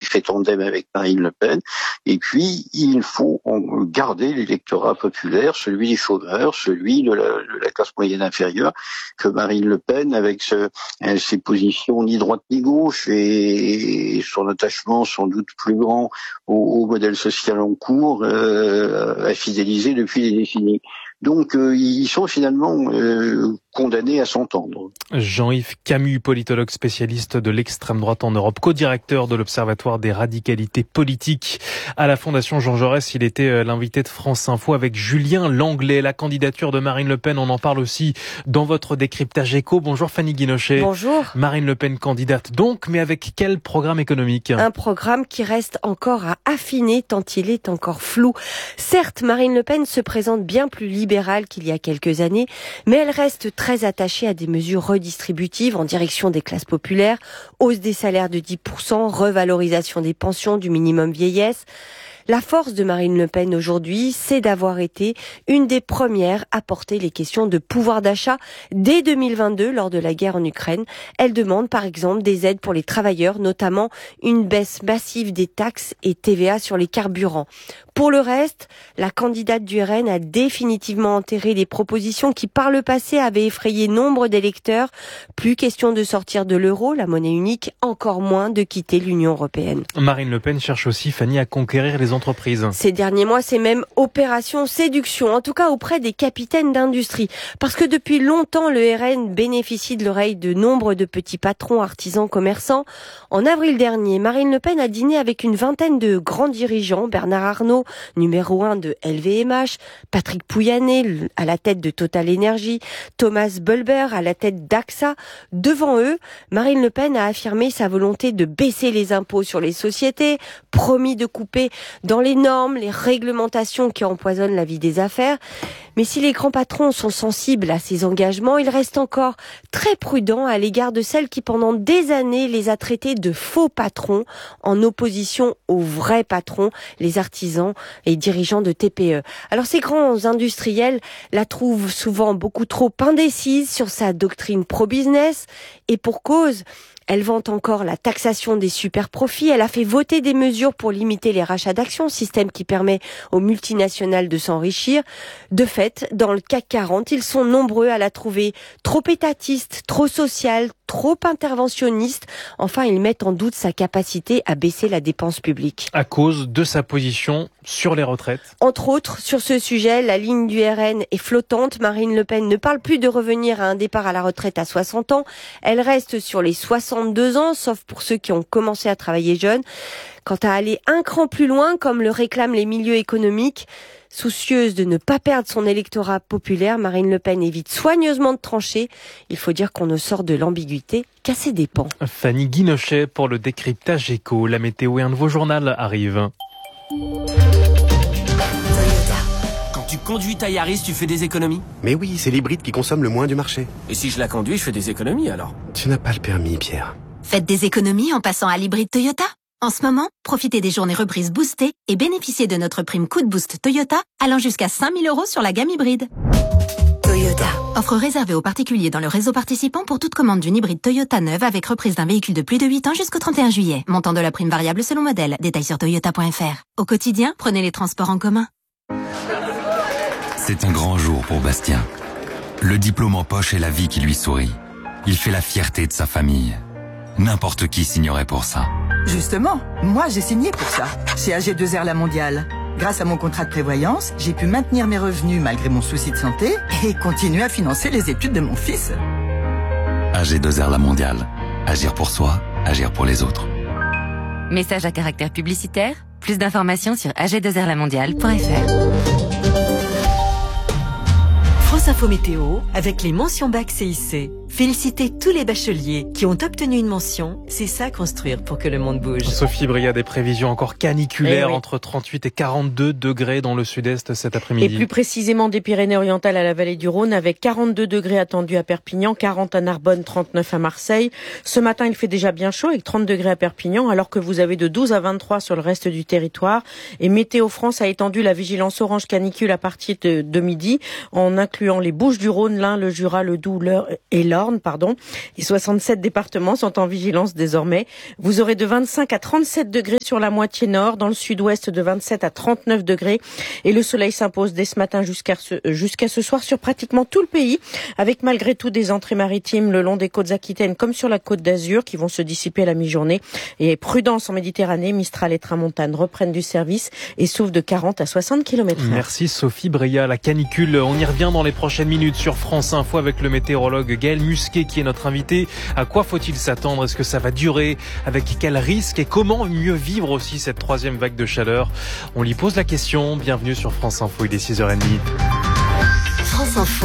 fait tandem avec Marine Le Pen. Et puis, il faut garder l'électorat populaire, celui des chômeurs, celui de la classe moyenne inférieure, que Marine Le Pen, avec ses positions ni droite ni gauche et son attachement sans doute plus grand au modèle social en cours, a fidélisé depuis des décennies. Donc, ils sont finalement condamnés à s'entendre. Jean-Yves Camus, politologue spécialiste de l'extrême droite en Europe, co-directeur de l'Observatoire des radicalités politiques à la Fondation Jean Jaurès. Il était l'invité de France Info avec Julien Langlais. La candidature de Marine Le Pen, on en parle aussi dans votre décryptage éco. Bonjour Fanny Guinochet. Bonjour. Marine Le Pen candidate donc, mais avec quel programme économique ? Un programme qui reste encore à affiner tant il est encore flou. Certes, Marine Le Pen se présente bien plus libérale qu'il y a quelques années, mais elle reste très attachée à des mesures redistributives en direction des classes populaires, hausse des salaires de 10%, revalorisation des pensions, du minimum vieillesse. La force de Marine Le Pen aujourd'hui, c'est d'avoir été une des premières à porter les questions de pouvoir d'achat dès 2022 lors de la guerre en Ukraine. Elle demande par exemple des aides pour les travailleurs, notamment une baisse massive des taxes et TVA sur les carburants. Pour le reste, la candidate du RN a définitivement enterré des propositions qui par le passé avaient effrayé nombre d'électeurs. Plus question de sortir de l'euro, la monnaie unique, encore moins de quitter l'Union européenne. Marine Le Pen cherche aussi, Fanny, à conquérir les entreprises. Ces derniers mois, c'est même opération séduction, en tout cas auprès des capitaines d'industrie. Parce que depuis longtemps, le RN bénéficie de l'oreille de nombre de petits patrons, artisans, commerçants. En avril dernier, Marine Le Pen a dîné avec une vingtaine de grands dirigeants, Bernard Arnault, numéro 1 de LVMH, Patrick Pouyanné à la tête de Total Energy, Thomas Bulber à la tête d'AXA. Devant eux, Marine Le Pen a affirmé sa volonté de baisser les impôts sur les sociétés, promis de couper dans les normes, les réglementations qui empoisonnent la vie des affaires. Mais si les grands patrons sont sensibles à ces engagements, ils restent encore très prudents à l'égard de celles qui pendant des années les a traités de faux patrons en opposition aux vrais patrons, les artisans et dirigeants de TPE. Alors ces grands industriels la trouvent souvent beaucoup trop indécise sur sa doctrine pro-business et pour cause. Elle vante encore la taxation des super-profits. Elle a fait voter des mesures pour limiter les rachats d'actions, système qui permet aux multinationales de s'enrichir. De fait, dans le CAC 40, ils sont nombreux à la trouver trop étatiste, trop sociale, trop interventionniste. Enfin, ils mettent en doute sa capacité à baisser la dépense publique. À cause de sa position sur les retraites. Entre autres, sur ce sujet, la ligne du RN est flottante. Marine Le Pen ne parle plus de revenir à un départ à la retraite à 60 ans. Elle reste sur les 62 ans, sauf pour ceux qui ont commencé à travailler jeunes. Quant à aller un cran plus loin, comme le réclament les milieux économiques, soucieuse de ne pas perdre son électorat populaire, Marine Le Pen évite soigneusement de trancher. Il faut dire qu'on ne sort de l'ambiguïté qu'à ses dépens. Fanny Guinochet pour le décryptage éco. La météo et un nouveau journal arrive. Quand tu conduis ta Yaris, tu fais des économies ? Mais oui, c'est l'hybride qui consomme le moins du marché. Et si je la conduis, je fais des économies alors ? Tu n'as pas le permis, Pierre. Faites des économies en passant à l'hybride Toyota. En ce moment, profitez des journées reprises boostées et bénéficiez de notre prime coup de boost Toyota allant jusqu'à 5 000 € sur la gamme hybride. Toyota. Offre réservée aux particuliers dans le réseau participant pour toute commande d'une hybride Toyota neuve avec reprise d'un véhicule de plus de 8 ans jusqu'au 31 juillet. Montant de la prime variable selon modèle. Détails sur toyota.fr. Au quotidien, prenez les transports en commun. C'est un grand jour pour Bastien. Le diplôme en poche est la vie qui lui sourit. Il fait la fierté de sa famille. N'importe qui signerait pour ça. Justement, moi j'ai signé pour ça, chez AG2R La Mondiale. Grâce à mon contrat de prévoyance, j'ai pu maintenir mes revenus malgré mon souci de santé et continuer à financer les études de mon fils. AG2R La Mondiale. Agir pour soi, agir pour les autres. Message à caractère publicitaire. Plus d'informations sur ag2rlamondiale.fr. France Info Météo avec les mentions bac CIC. Félicitez tous les bacheliers qui ont obtenu une mention. C'est ça construire pour que le monde bouge. Sophie Bria, des prévisions encore caniculaires entre 38 et 42 degrés dans le sud-est cet après-midi. Et plus précisément des Pyrénées-Orientales à la vallée du Rhône avec 42 degrés attendus à Perpignan, 40 à Narbonne, 39 à Marseille. Ce matin, il fait déjà bien chaud avec 30 degrés à Perpignan alors que vous avez de 12 à 23 sur le reste du territoire. Et Météo France a étendu la vigilance orange canicule à partir de midi en incluant les Bouches-du-Rhône, l'Ain, le Jura, le Doubs, l'Eure et l'Orne. et 67 départements sont en vigilance désormais. Vous aurez de 25 à 37 degrés sur la moitié nord, dans le sud-ouest de 27 à 39 degrés. Et le soleil s'impose dès ce matin jusqu'à ce soir sur pratiquement tout le pays, avec malgré tout des entrées maritimes le long des côtes aquitaines comme sur la côte d'Azur qui vont se dissiper à la mi-journée. Et prudence en Méditerranée, Mistral et Tramontane reprennent du service et soufflent de 40 à 60 km/h. Merci Sophie Breillat. La canicule, on y revient dans les prochaines minutes sur France Info avec le météorologue Gaël Musquet qui est notre invité. À quoi faut-il s'attendre? Est-ce que ça va durer? Avec quel risque? Et comment mieux vivre aussi cette troisième vague de chaleur? On lui pose la question. Bienvenue sur France Info, il est 6h30. France Info.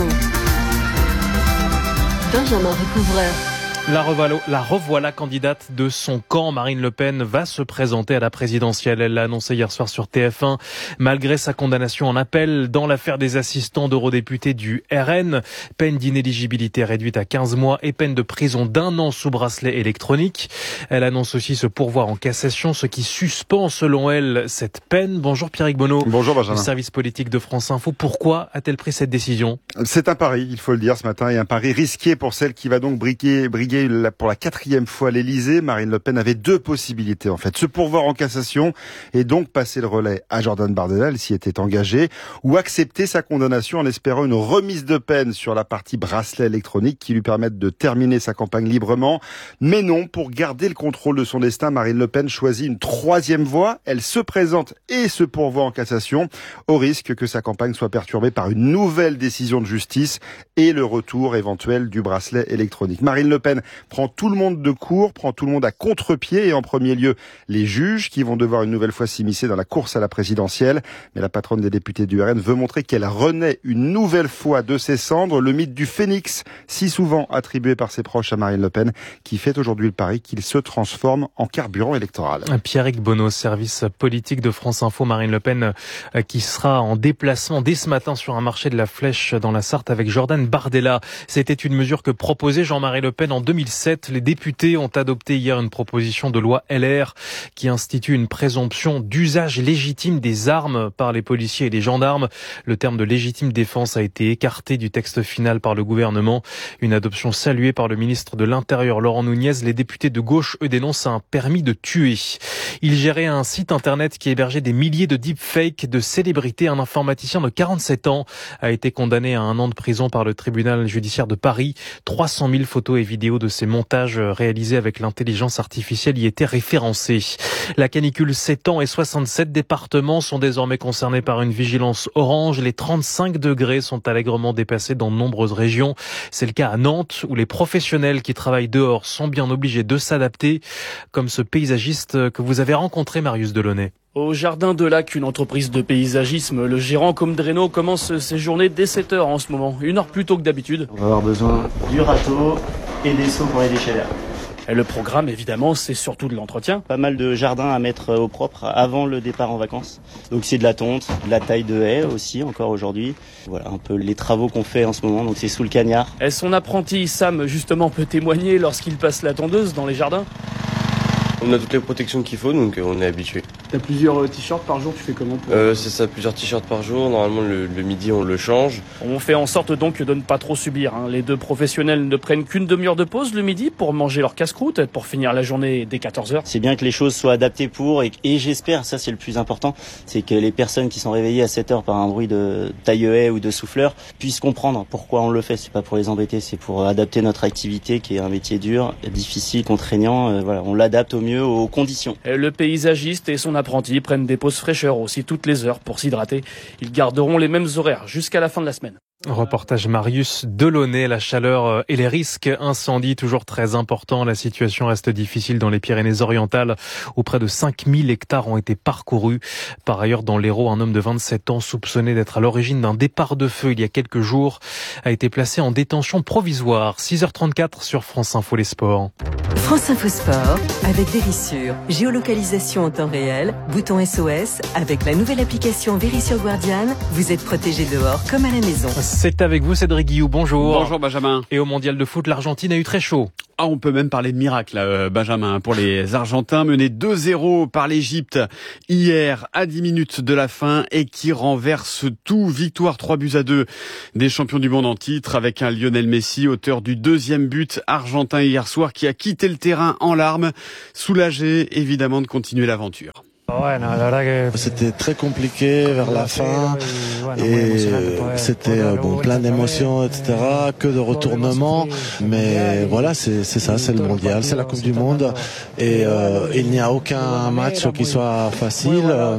Benjamin Recouvreur. La revoilà candidate de son camp. Marine Le Pen va se présenter à la présidentielle. Elle l'a annoncé hier soir sur TF1. Malgré sa condamnation en appel dans l'affaire des assistants d'eurodéputés du RN, peine d'inéligibilité réduite à 15 mois et peine de prison d'1 an sous bracelet électronique. Elle annonce aussi se pourvoir en cassation, ce qui suspend selon elle cette peine. Bonjour Pierrick Bonneau. Bonjour Benjamin. Du service politique de France Info. Pourquoi a-t-elle pris cette décision? C'est un pari, il faut le dire ce matin, et un pari risqué pour celle qui va donc briguer pour la 4e fois l'Elysée. Marine Le Pen avait 2 possibilités en fait. Se pourvoir en cassation et donc passer le relais à Jordan Bardella, elle s'y était engagée, ou accepter sa condamnation en espérant une remise de peine sur la partie bracelet électronique qui lui permette de terminer sa campagne librement. Mais non, pour garder le contrôle de son destin, Marine Le Pen choisit une 3e voie. Elle se présente et se pourvoit en cassation au risque que sa campagne soit perturbée par une nouvelle décision de justice et le retour éventuel du bracelet électronique. Marine Le Pen prend tout le monde de court, prend tout le monde à contre-pied et en premier lieu les juges qui vont devoir une nouvelle fois s'immiscer dans la course à la présidentielle. Mais la patronne des députés du RN veut montrer qu'elle renaît une nouvelle fois de ses cendres, le mythe du phénix, si souvent attribué par ses proches à Marine Le Pen, qui fait aujourd'hui le pari qu'il se transforme en carburant électoral. Pierrick Bonneau, service politique de France Info. Marine Le Pen qui sera en déplacement dès ce matin sur un marché de la Flèche dans la Sarthe avec Jordan Bardella. C'était une mesure que proposait Jean-Marie Le Pen en 2007. Les députés ont adopté hier une proposition de loi LR qui institue une présomption d'usage légitime des armes par les policiers et les gendarmes. Le terme de légitime défense a été écarté du texte final par le gouvernement. Une adoption saluée par le ministre de l'Intérieur Laurent Nunez. Les députés de gauche, eux, dénoncent un permis de tuer. Il gérait un site internet qui hébergeait des milliers de deepfakes de célébrités. Un informaticien de 47 ans a été condamné à 1 an de prison par le tribunal judiciaire de Paris. 300 000 photos et vidéos de ces montages réalisés avec l'intelligence artificielle y étaient référencés. La canicule s'étend et 67 départements sont désormais concernés par une vigilance orange. Les 35 degrés sont allègrement dépassés dans de nombreuses régions. C'est le cas à Nantes où les professionnels qui travaillent dehors sont bien obligés de s'adapter, comme ce paysagiste que vous avez rencontré, Marius Delaunay. Au Jardin de Lac, une entreprise de paysagisme, le gérant Comdreno commence ses journées dès 7h en ce moment, 1 heure plus tôt que d'habitude. On va avoir besoin du râteau et des seaux pour les déchets verts. Et le programme, évidemment, c'est surtout de l'entretien. Pas mal de jardins à mettre au propre avant le départ en vacances. Donc c'est de la tonte, de la taille de haie aussi, encore aujourd'hui. Voilà un peu les travaux qu'on fait en ce moment, donc c'est sous le cagnard. Et son apprenti Sam, justement, peut témoigner lorsqu'il passe la tondeuse dans les jardins. On a toutes les protections qu'il faut, donc on est habitué. T'as plusieurs t-shirts par jour, tu fais comment C'est ça, plusieurs t-shirts par jour. Normalement, le midi, on le change. On fait en sorte donc de ne pas trop subir. Les 2 professionnels ne prennent qu'une demi-heure de pause le midi pour manger leur casse-croûte, pour finir la journée dès 14h. C'est bien que les choses soient adaptées pour, et j'espère, ça c'est le plus important, c'est que les personnes qui sont réveillées à 7h par un bruit de taille-haie ou de souffleur puissent comprendre pourquoi on le fait. C'est pas pour les embêter, c'est pour adapter notre activité qui est un métier dur, difficile, contraignant. Voilà, on l'adapte au mieux aux conditions. Et le paysagiste et son apprenti prennent des pauses fraîcheur aussi toutes les heures pour s'hydrater. Ils garderont les mêmes horaires jusqu'à la fin de la semaine. Reportage Marius Delaunay. La chaleur et les risques incendies toujours très importants. La situation reste difficile dans les Pyrénées-Orientales où près de 5000 hectares ont été parcourus. Par ailleurs, dans l'Hérault, un homme de 27 ans soupçonné d'être à l'origine d'un départ de feu il y a quelques jours a été placé en détention provisoire. 6h34 sur France Info les sports. France Info Sport avec Vérissure. Géolocalisation en temps réel, bouton SOS. Avec la nouvelle application Vérissure Guardian, vous êtes protégé dehors comme à la maison. C'est avec vous Cédric Guillou, bonjour. Bonjour Benjamin. Et au mondial de foot, l'Argentine a eu très chaud. Ah, on peut même parler de miracle, là, Benjamin, pour les Argentins, menés 2-0 par l'Égypte hier à 10 minutes de la fin et qui renverse tout. Victoire 3-2 des champions du monde en titre avec un Lionel Messi, auteur du 2e but argentin hier soir, qui a quitté le terrain en larmes, soulagé évidemment de continuer l'aventure. C'était très compliqué vers la fin et c'était plein d'émotions, etc. Que de retournements, mais voilà, c'est ça, c'est le mondial, c'est la Coupe du Monde et il n'y a aucun match qui soit facile.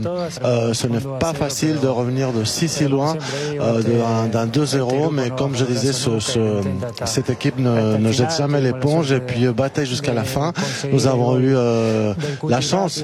Ce n'est pas facile de revenir de si loin d'un 2-0, mais comme je disais, cette équipe ne jette jamais l'éponge et puis bataille jusqu'à la fin. Nous avons eu la chance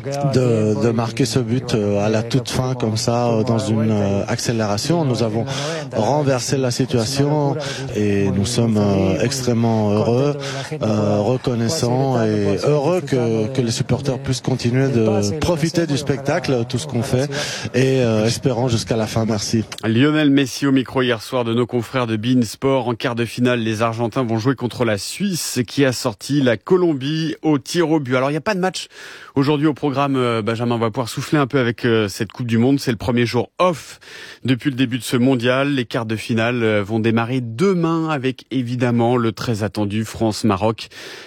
de marquer ce but à la toute fin comme ça dans une accélération. Nous avons renversé la situation et nous sommes extrêmement heureux, reconnaissants et heureux que les supporters puissent continuer de profiter du spectacle, tout ce qu'on fait, et espérons jusqu'à la fin. Merci. Lionel Messi au micro hier soir de nos confrères de beIN Sport. En quart de finale, les Argentins vont jouer contre la Suisse qui a sorti la Colombie au tir au but. Alors il n'y a pas de match aujourd'hui au programme, Benjamin. On va pouvoir souffler un peu avec cette Coupe du Monde. C'est le premier jour off depuis le début de ce mondial. Les quarts de finale vont démarrer demain avec évidemment le très attendu France-Maroc.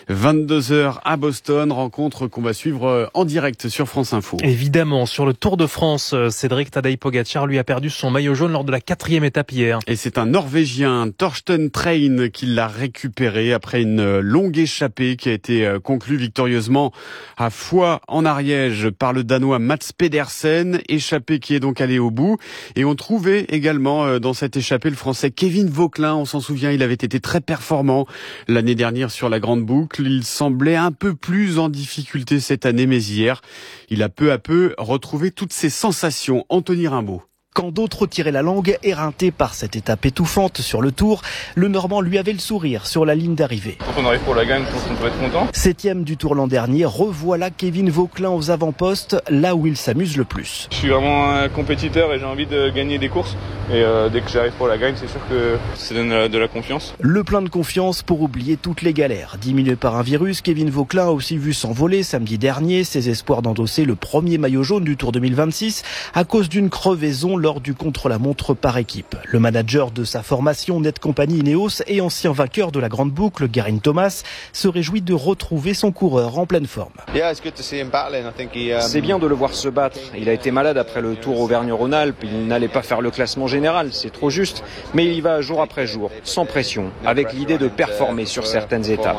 22h à Boston, rencontre qu'on va suivre en direct sur France Info. Évidemment, sur le Tour de France, Cédric Tadej Pogacar lui a perdu son maillot jaune lors de la 4e étape hier. Et c'est un Norvégien, Torsten Train, qui l'a récupéré après une longue échappée qui a été conclue victorieusement à Foix en Ariège par le Danois Mats Pedersen, échappée qui est donc allée au bout. Et on trouvait également dans cette échappée le Français Kevin Vauquelin. On s'en souvient, il avait été très performant l'année dernière sur la Grande Boucle. Il semblait un peu plus en difficulté cette année, mais hier, il a peu à peu retrouvé toutes ses sensations. Anthony Rimbaud. Quand d'autres tiraient la langue, éreintés par cette étape étouffante sur le Tour, le Normand lui avait le sourire sur la ligne d'arrivée. Quand on arrive pour la gagne, je pense qu'on peut être content. 7e du Tour l'an dernier, revoilà Kevin Vauquelin aux avant-postes, là où il s'amuse le plus. Je suis vraiment un compétiteur et j'ai envie de gagner des courses. Et dès que j'arrive pour la gagne, c'est sûr que ça donne de la confiance. Le plein de confiance pour oublier toutes les galères. Diminué par un virus, Kevin Vauquelin a aussi vu s'envoler samedi dernier ses espoirs d'endosser le premier maillot jaune du Tour 2026 à cause d'une crevaison lors du contre-la-montre par équipe. Le manager de sa formation, Net Company Ineos et ancien vainqueur de la Grande Boucle, Geraint Thomas, se réjouit de retrouver son coureur en pleine forme. C'est bien de le voir se battre. Il a été malade après le Tour Auvergne-Rhône-Alpes. Il n'allait pas faire le classement général, c'est trop juste. Mais il y va jour après jour, sans pression, avec l'idée de performer sur certaines étapes.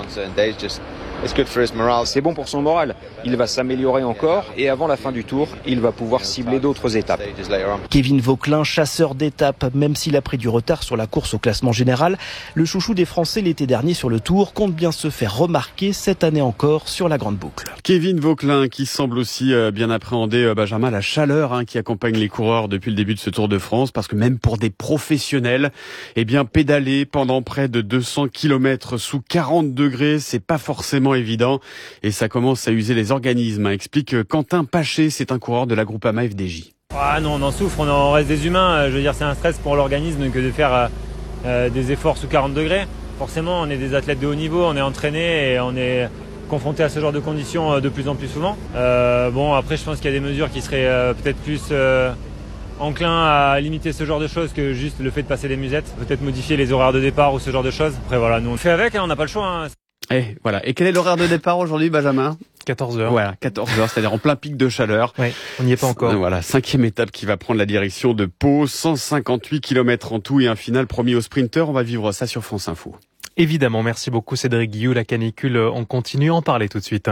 C'est bon pour son moral. Il va s'améliorer encore et avant la fin du Tour, il va pouvoir cibler d'autres étapes. Kevin Vauquelin, chasseur d'étapes, même s'il a pris du retard sur la course au classement général, le chouchou des Français l'été dernier sur le Tour compte bien se faire remarquer cette année encore sur la Grande Boucle. Kevin Vauquelin qui semble aussi bien appréhender, Benjamin, la chaleur qui accompagne les coureurs depuis le début de ce Tour de France, parce que même pour des professionnels, pédaler pendant près de 200 km sous 40 degrés, c'est pas forcément évident et ça commence à user les organismes, explique Quentin Paché, c'est un coureur de la Groupama FDJ. Ah non, on en souffre, on reste des humains. Je veux dire, c'est un stress pour l'organisme que de faire des efforts sous 40 degrés. Forcément, on est des athlètes de haut niveau, on est entraînés et on est confrontés à ce genre de conditions de plus en plus souvent. Après, je pense qu'il y a des mesures qui seraient peut-être plus enclins à limiter ce genre de choses que juste le fait de passer des musettes. Peut-être modifier les horaires de départ ou ce genre de choses. Après, voilà, nous on le fait avec, on n'a pas le choix. Et voilà. Et quel est l'horaire de départ aujourd'hui, Benjamin ? 14h. Voilà, 14h, c'est-à-dire en plein pic de chaleur. Oui, on n'y est pas encore. Voilà, 5e étape qui va prendre la direction de Pau, 158 km en tout et un final promis aux sprinteurs. On va vivre ça sur France Info. Évidemment, merci beaucoup Cédric Guillou. La canicule, on continue à en parler tout de suite.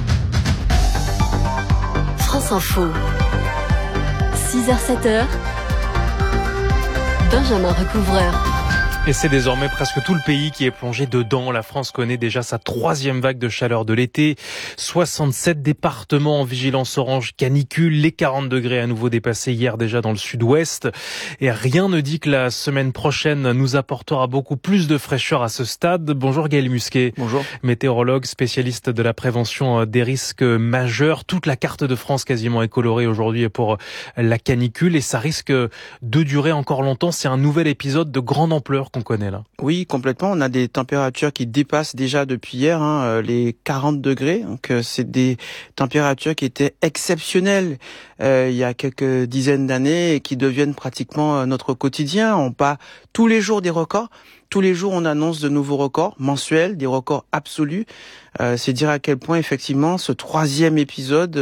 France Info. 6h-7h. Benjamin Recouvreur. Et c'est désormais presque tout le pays qui est plongé dedans. La France connaît déjà sa 3e vague de chaleur de l'été. 67 départements en vigilance orange canicule. Les 40 degrés à nouveau dépassés hier déjà dans le sud-ouest. Et rien ne dit que la semaine prochaine nous apportera beaucoup plus de fraîcheur à ce stade. Bonjour Gaël Musquet. Bonjour. Météorologue, spécialiste de la prévention des risques majeurs. Toute la carte de France quasiment est colorée aujourd'hui pour la canicule et ça risque de durer encore longtemps. C'est un nouvel épisode de grande ampleur qu'on qu'on connaît là. Oui, complètement. On a des températures qui dépassent déjà depuis hier les 40 degrés. Donc c'est des températures qui étaient exceptionnelles il y a quelques dizaines d'années et qui deviennent pratiquement notre quotidien. On bat tous les jours des records. Tous les jours, on annonce de nouveaux records mensuels, des records absolus. C'est dire à quel point, effectivement, ce 3e épisode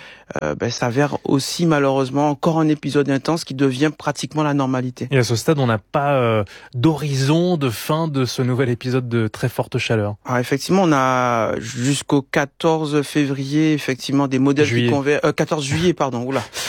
s'avère aussi, malheureusement, encore un épisode intense qui devient pratiquement la normalité. Et à ce stade, on n'a pas d'horizon de fin de ce nouvel épisode de très forte chaleur. Alors, effectivement, on a jusqu'au 14 février, effectivement, des modèles qui convergent... 14 juillet, pardon,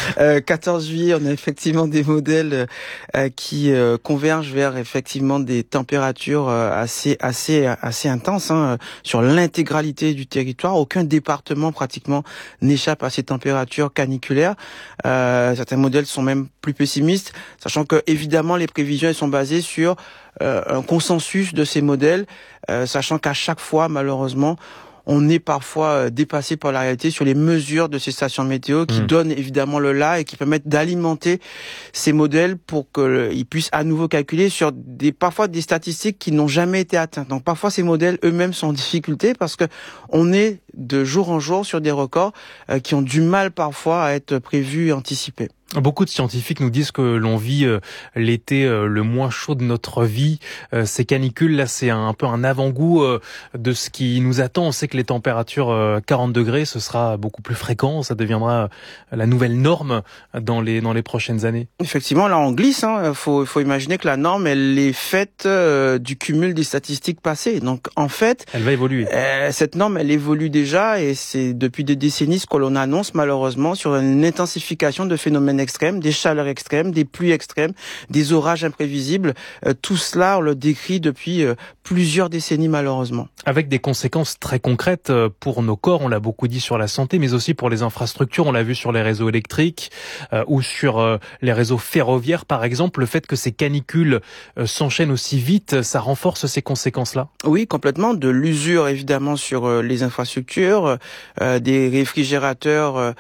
14 juillet, on a effectivement des modèles qui convergent vers, effectivement, des températures assez intenses sur l'intégralité du territoire. Aucun département pratiquement n'échappe à ces températures caniculaires. Certains modèles sont même plus pessimistes, sachant que évidemment les prévisions elles sont basées sur un consensus de ces modèles, sachant qu'à chaque fois malheureusement on est parfois dépassé par la réalité sur les mesures de ces stations météo qui donnent évidemment le là et qui permettent d'alimenter ces modèles pour qu'ils puissent à nouveau calculer sur parfois des statistiques qui n'ont jamais été atteintes. Donc parfois ces modèles eux-mêmes sont en difficulté parce que on est de jour en jour sur des records qui ont du mal parfois à être prévus et anticipés. Beaucoup de scientifiques nous disent que l'on vit l'été le moins chaud de notre vie. Ces canicules, là, c'est un peu un avant-goût de ce qui nous attend. On sait que les températures 40 degrés, ce sera beaucoup plus fréquent. Ça deviendra la nouvelle norme dans les prochaines années. Effectivement, là, on glisse. Faut imaginer que la norme, elle est faite du cumul des statistiques passées. Donc, en fait... Elle va évoluer. Cette norme, elle évolue déjà et c'est depuis des décennies ce que l'on annonce malheureusement sur une intensification de phénomènes extrêmes, des chaleurs extrêmes, des pluies extrêmes, des orages imprévisibles. Tout cela, on le décrit depuis plusieurs décennies malheureusement. Avec des conséquences très concrètes pour nos corps, on l'a beaucoup dit sur la santé, mais aussi pour les infrastructures. On l'a vu sur les réseaux électriques ou sur les réseaux ferroviaires, par exemple. Le fait que ces canicules s'enchaînent aussi vite, ça renforce ces conséquences-là? Oui, complètement. De l'usure, évidemment, sur les infrastructures, des réfrigérateurs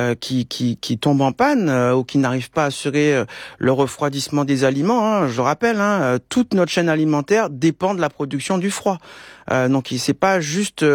qui tombent en panne ou qui n'arrivent pas à assurer le refroidissement des aliments. Je rappelle, toute notre chaîne alimentaire dépend de la production du froid. Donc c'est pas juste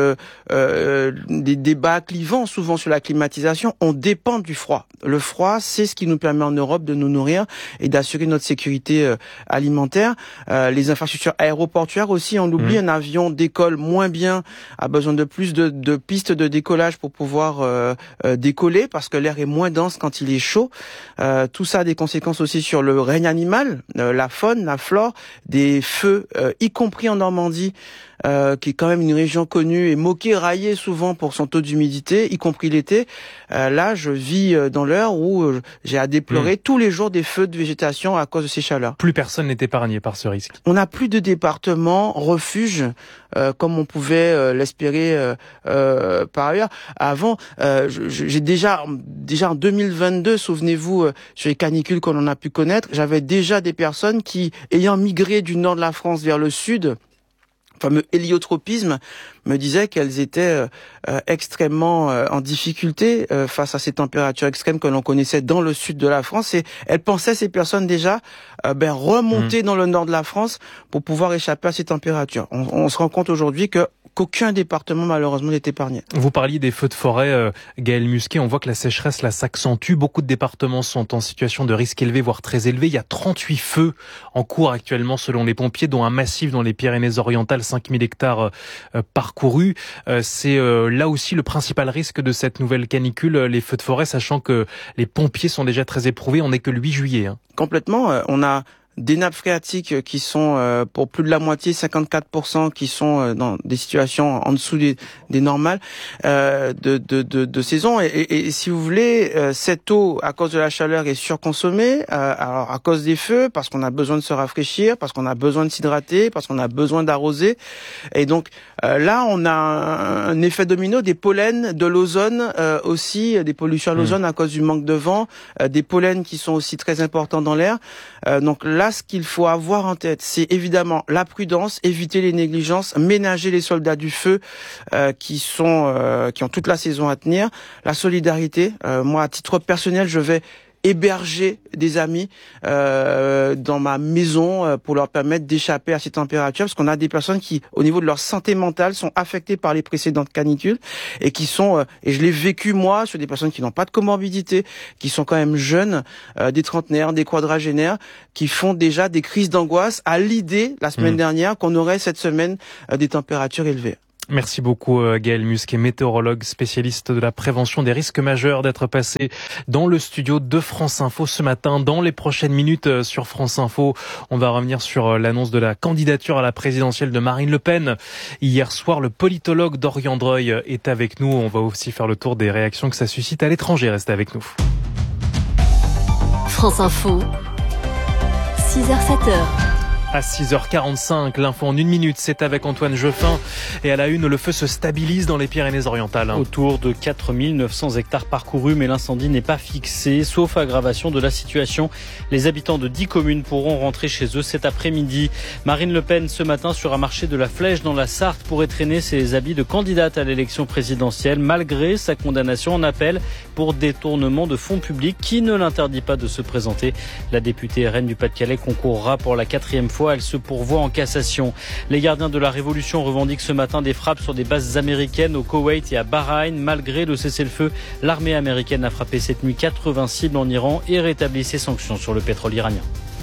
des débats clivants souvent sur la climatisation, on dépend du froid. Le froid, c'est ce qui nous permet en Europe de nous nourrir et d'assurer notre sécurité alimentaire. Les infrastructures aéroportuaires aussi, on l'oublie, un avion décolle moins bien, a besoin de plus de pistes de décollage pour pouvoir décoller parce que l'air est moins dense quand il est chaud. Tout ça a des conséquences aussi sur le règne animal, la faune, la flore, des feux, y compris en Normandie, qui est quand même une région connue et moquée, raillée souvent pour son taux d'humidité, y compris l'été. Là, je vis dans l'heure où j'ai à déplorer tous les jours des feux de végétation à cause de ces chaleurs. Plus personne n'est épargné par ce risque. On n'a plus de départements refuges comme on pouvait l'espérer par ailleurs. Avant, j'ai déjà en 2022, souvenez-vous, sur les canicules qu'on en a pu connaître, j'avais déjà des personnes qui, ayant migré du nord de la France vers le sud, fameux héliotropisme, me disaient qu'elles étaient extrêmement en difficulté face à ces températures extrêmes que l'on connaissait dans le sud de la France, et elles pensaient, ces personnes déjà, remonter dans le nord de la France pour pouvoir échapper à ces températures. On se rend compte aujourd'hui qu'aucun département malheureusement n'est épargné. Vous parliez des feux de forêt, Gaël Musquet, on voit que la sécheresse là s'accentue. Beaucoup de départements sont en situation de risque élevé, voire très élevé. Il y a 38 feux en cours actuellement selon les pompiers, dont un massif dans les Pyrénées-Orientales, 5000 hectares parcourus. C'est là aussi le principal risque de cette nouvelle canicule, les feux de forêt, sachant que les pompiers sont déjà très éprouvés. On n'est que le 8 juillet. Complètement. On a des nappes phréatiques qui sont pour plus de la moitié, 54%, qui sont dans des situations en dessous des normales de saison. Et si vous voulez, cette eau, à cause de la chaleur, est surconsommée. Alors à cause des feux, parce qu'on a besoin de se rafraîchir, parce qu'on a besoin de s'hydrater, parce qu'on a besoin d'arroser. Et donc là, on a un effet domino, des pollens, de l'ozone aussi, des pollutions à l'ozone à cause du manque de vent, des pollens qui sont aussi très importants dans l'air. Donc là, ce qu'il faut avoir en tête, c'est évidemment la prudence, éviter les négligences, ménager les soldats du feu qui ont toute la saison à tenir, la solidarité. Moi, à titre personnel, je vais héberger des amis dans ma maison pour leur permettre d'échapper à ces températures, parce qu'on a des personnes qui, au niveau de leur santé mentale, sont affectées par les précédentes canicules et qui sont, et je l'ai vécu moi, sur des personnes qui n'ont pas de comorbidité, qui sont quand même jeunes, des trentenaires, des quadragénaires, qui font déjà des crises d'angoisse à l'idée, la semaine dernière, qu'on aurait cette semaine des températures élevées. Merci beaucoup Gaël Musquet, météorologue spécialiste de la prévention des risques majeurs, d'être passé dans le studio de France Info ce matin. Dans les prochaines minutes sur France Info, on va revenir sur l'annonce de la candidature à la présidentielle de Marine Le Pen. Hier soir, le politologue Dorian Dreuil est avec nous. On va aussi faire le tour des réactions que ça suscite à l'étranger. Restez avec nous. France Info, 6h-7h. À 6h45, l'info en 1 minute, c'est avec Antoine Jeuffin. Et à la une, le feu se stabilise dans les Pyrénées-Orientales. Autour de 4900 hectares parcourus, mais l'incendie n'est pas fixé. Sauf aggravation de la situation, les habitants de 10 communes pourront rentrer chez eux cet après-midi. Marine Le Pen, ce matin, sur un marché de la Flèche dans la Sarthe, pourrait traîner ses habits de candidate à l'élection présidentielle, malgré sa condamnation en appel pour détournement de fonds publics qui ne l'interdit pas de se présenter. La députée RN du Pas-de-Calais concourra pour la 4e fois. Elle se pourvoit en cassation. Les gardiens de la Révolution revendiquent ce matin des frappes sur des bases américaines au Koweït et à Bahreïn. Malgré le cessez-le-feu, l'armée américaine a frappé cette nuit 80 cibles en Iran et rétabli ses sanctions sur le pétrole iranien.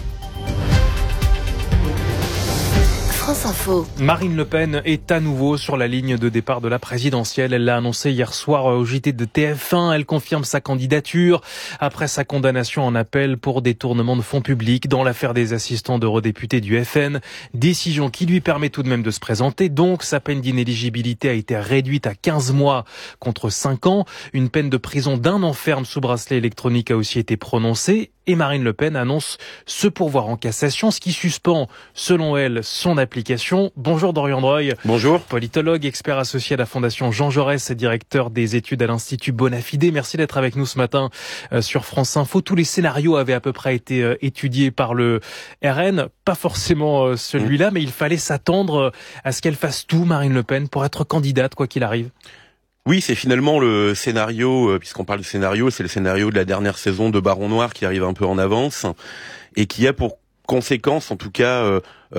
France Info. Marine Le Pen est à nouveau sur la ligne de départ de la présidentielle. Elle l'a annoncé hier soir au JT de TF1. Elle confirme sa candidature après sa condamnation en appel pour détournement de fonds publics dans l'affaire des assistants d'eurodéputés du FN. Décision qui lui permet tout de même de se présenter. Donc, sa peine d'inéligibilité a été réduite à 15 mois contre 5 ans. Une peine de prison d'1 an ferme sous bracelet électronique a aussi été prononcée. Et Marine Le Pen annonce se pourvoir en cassation, ce qui suspend, selon elle, son application. Bonjour Dorian Dreuil. Bonjour. Politologue, expert associé à la Fondation Jean Jaurès et directeur des études à l'Institut Bonafide. Merci d'être avec nous ce matin sur France Info. Tous les scénarios avaient à peu près été étudiés par le RN. Pas forcément celui-là, mais il fallait s'attendre à ce qu'elle fasse tout, Marine Le Pen, pour être candidate, quoi qu'il arrive. Oui, c'est finalement le scénario, puisqu'on parle de scénario, c'est le scénario de la dernière saison de Baron Noir qui arrive un peu en avance et qui a pour conséquence, en tout cas,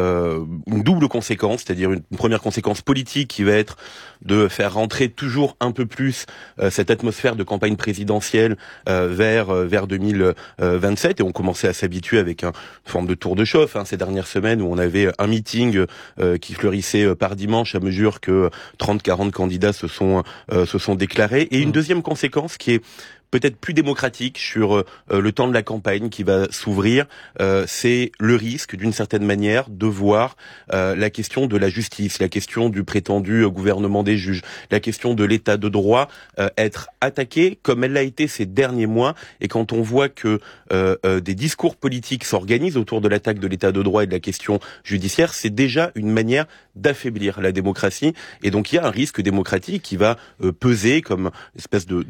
une double conséquence, c'est-à-dire une première conséquence politique qui va être de faire rentrer toujours un peu plus cette atmosphère de campagne présidentielle vers 2027, et on commençait à s'habituer avec une forme de tour de chauffe ces dernières semaines où on avait un meeting qui fleurissait par dimanche à mesure que 30-40 candidats se sont déclarés, et une deuxième conséquence qui est peut-être plus démocratique sur le temps de la campagne qui va s'ouvrir, c'est le risque, d'une certaine manière, de voir la question de la justice, la question du prétendu gouvernement des juges, la question de l'état de droit être attaquée comme elle l'a été ces derniers mois. Et quand on voit que des discours politiques s'organisent autour de l'attaque de l'état de droit et de la question judiciaire, c'est déjà une manière d'affaiblir la démocratie. Et donc il y a un risque démocratique qui va peser comme une espèce de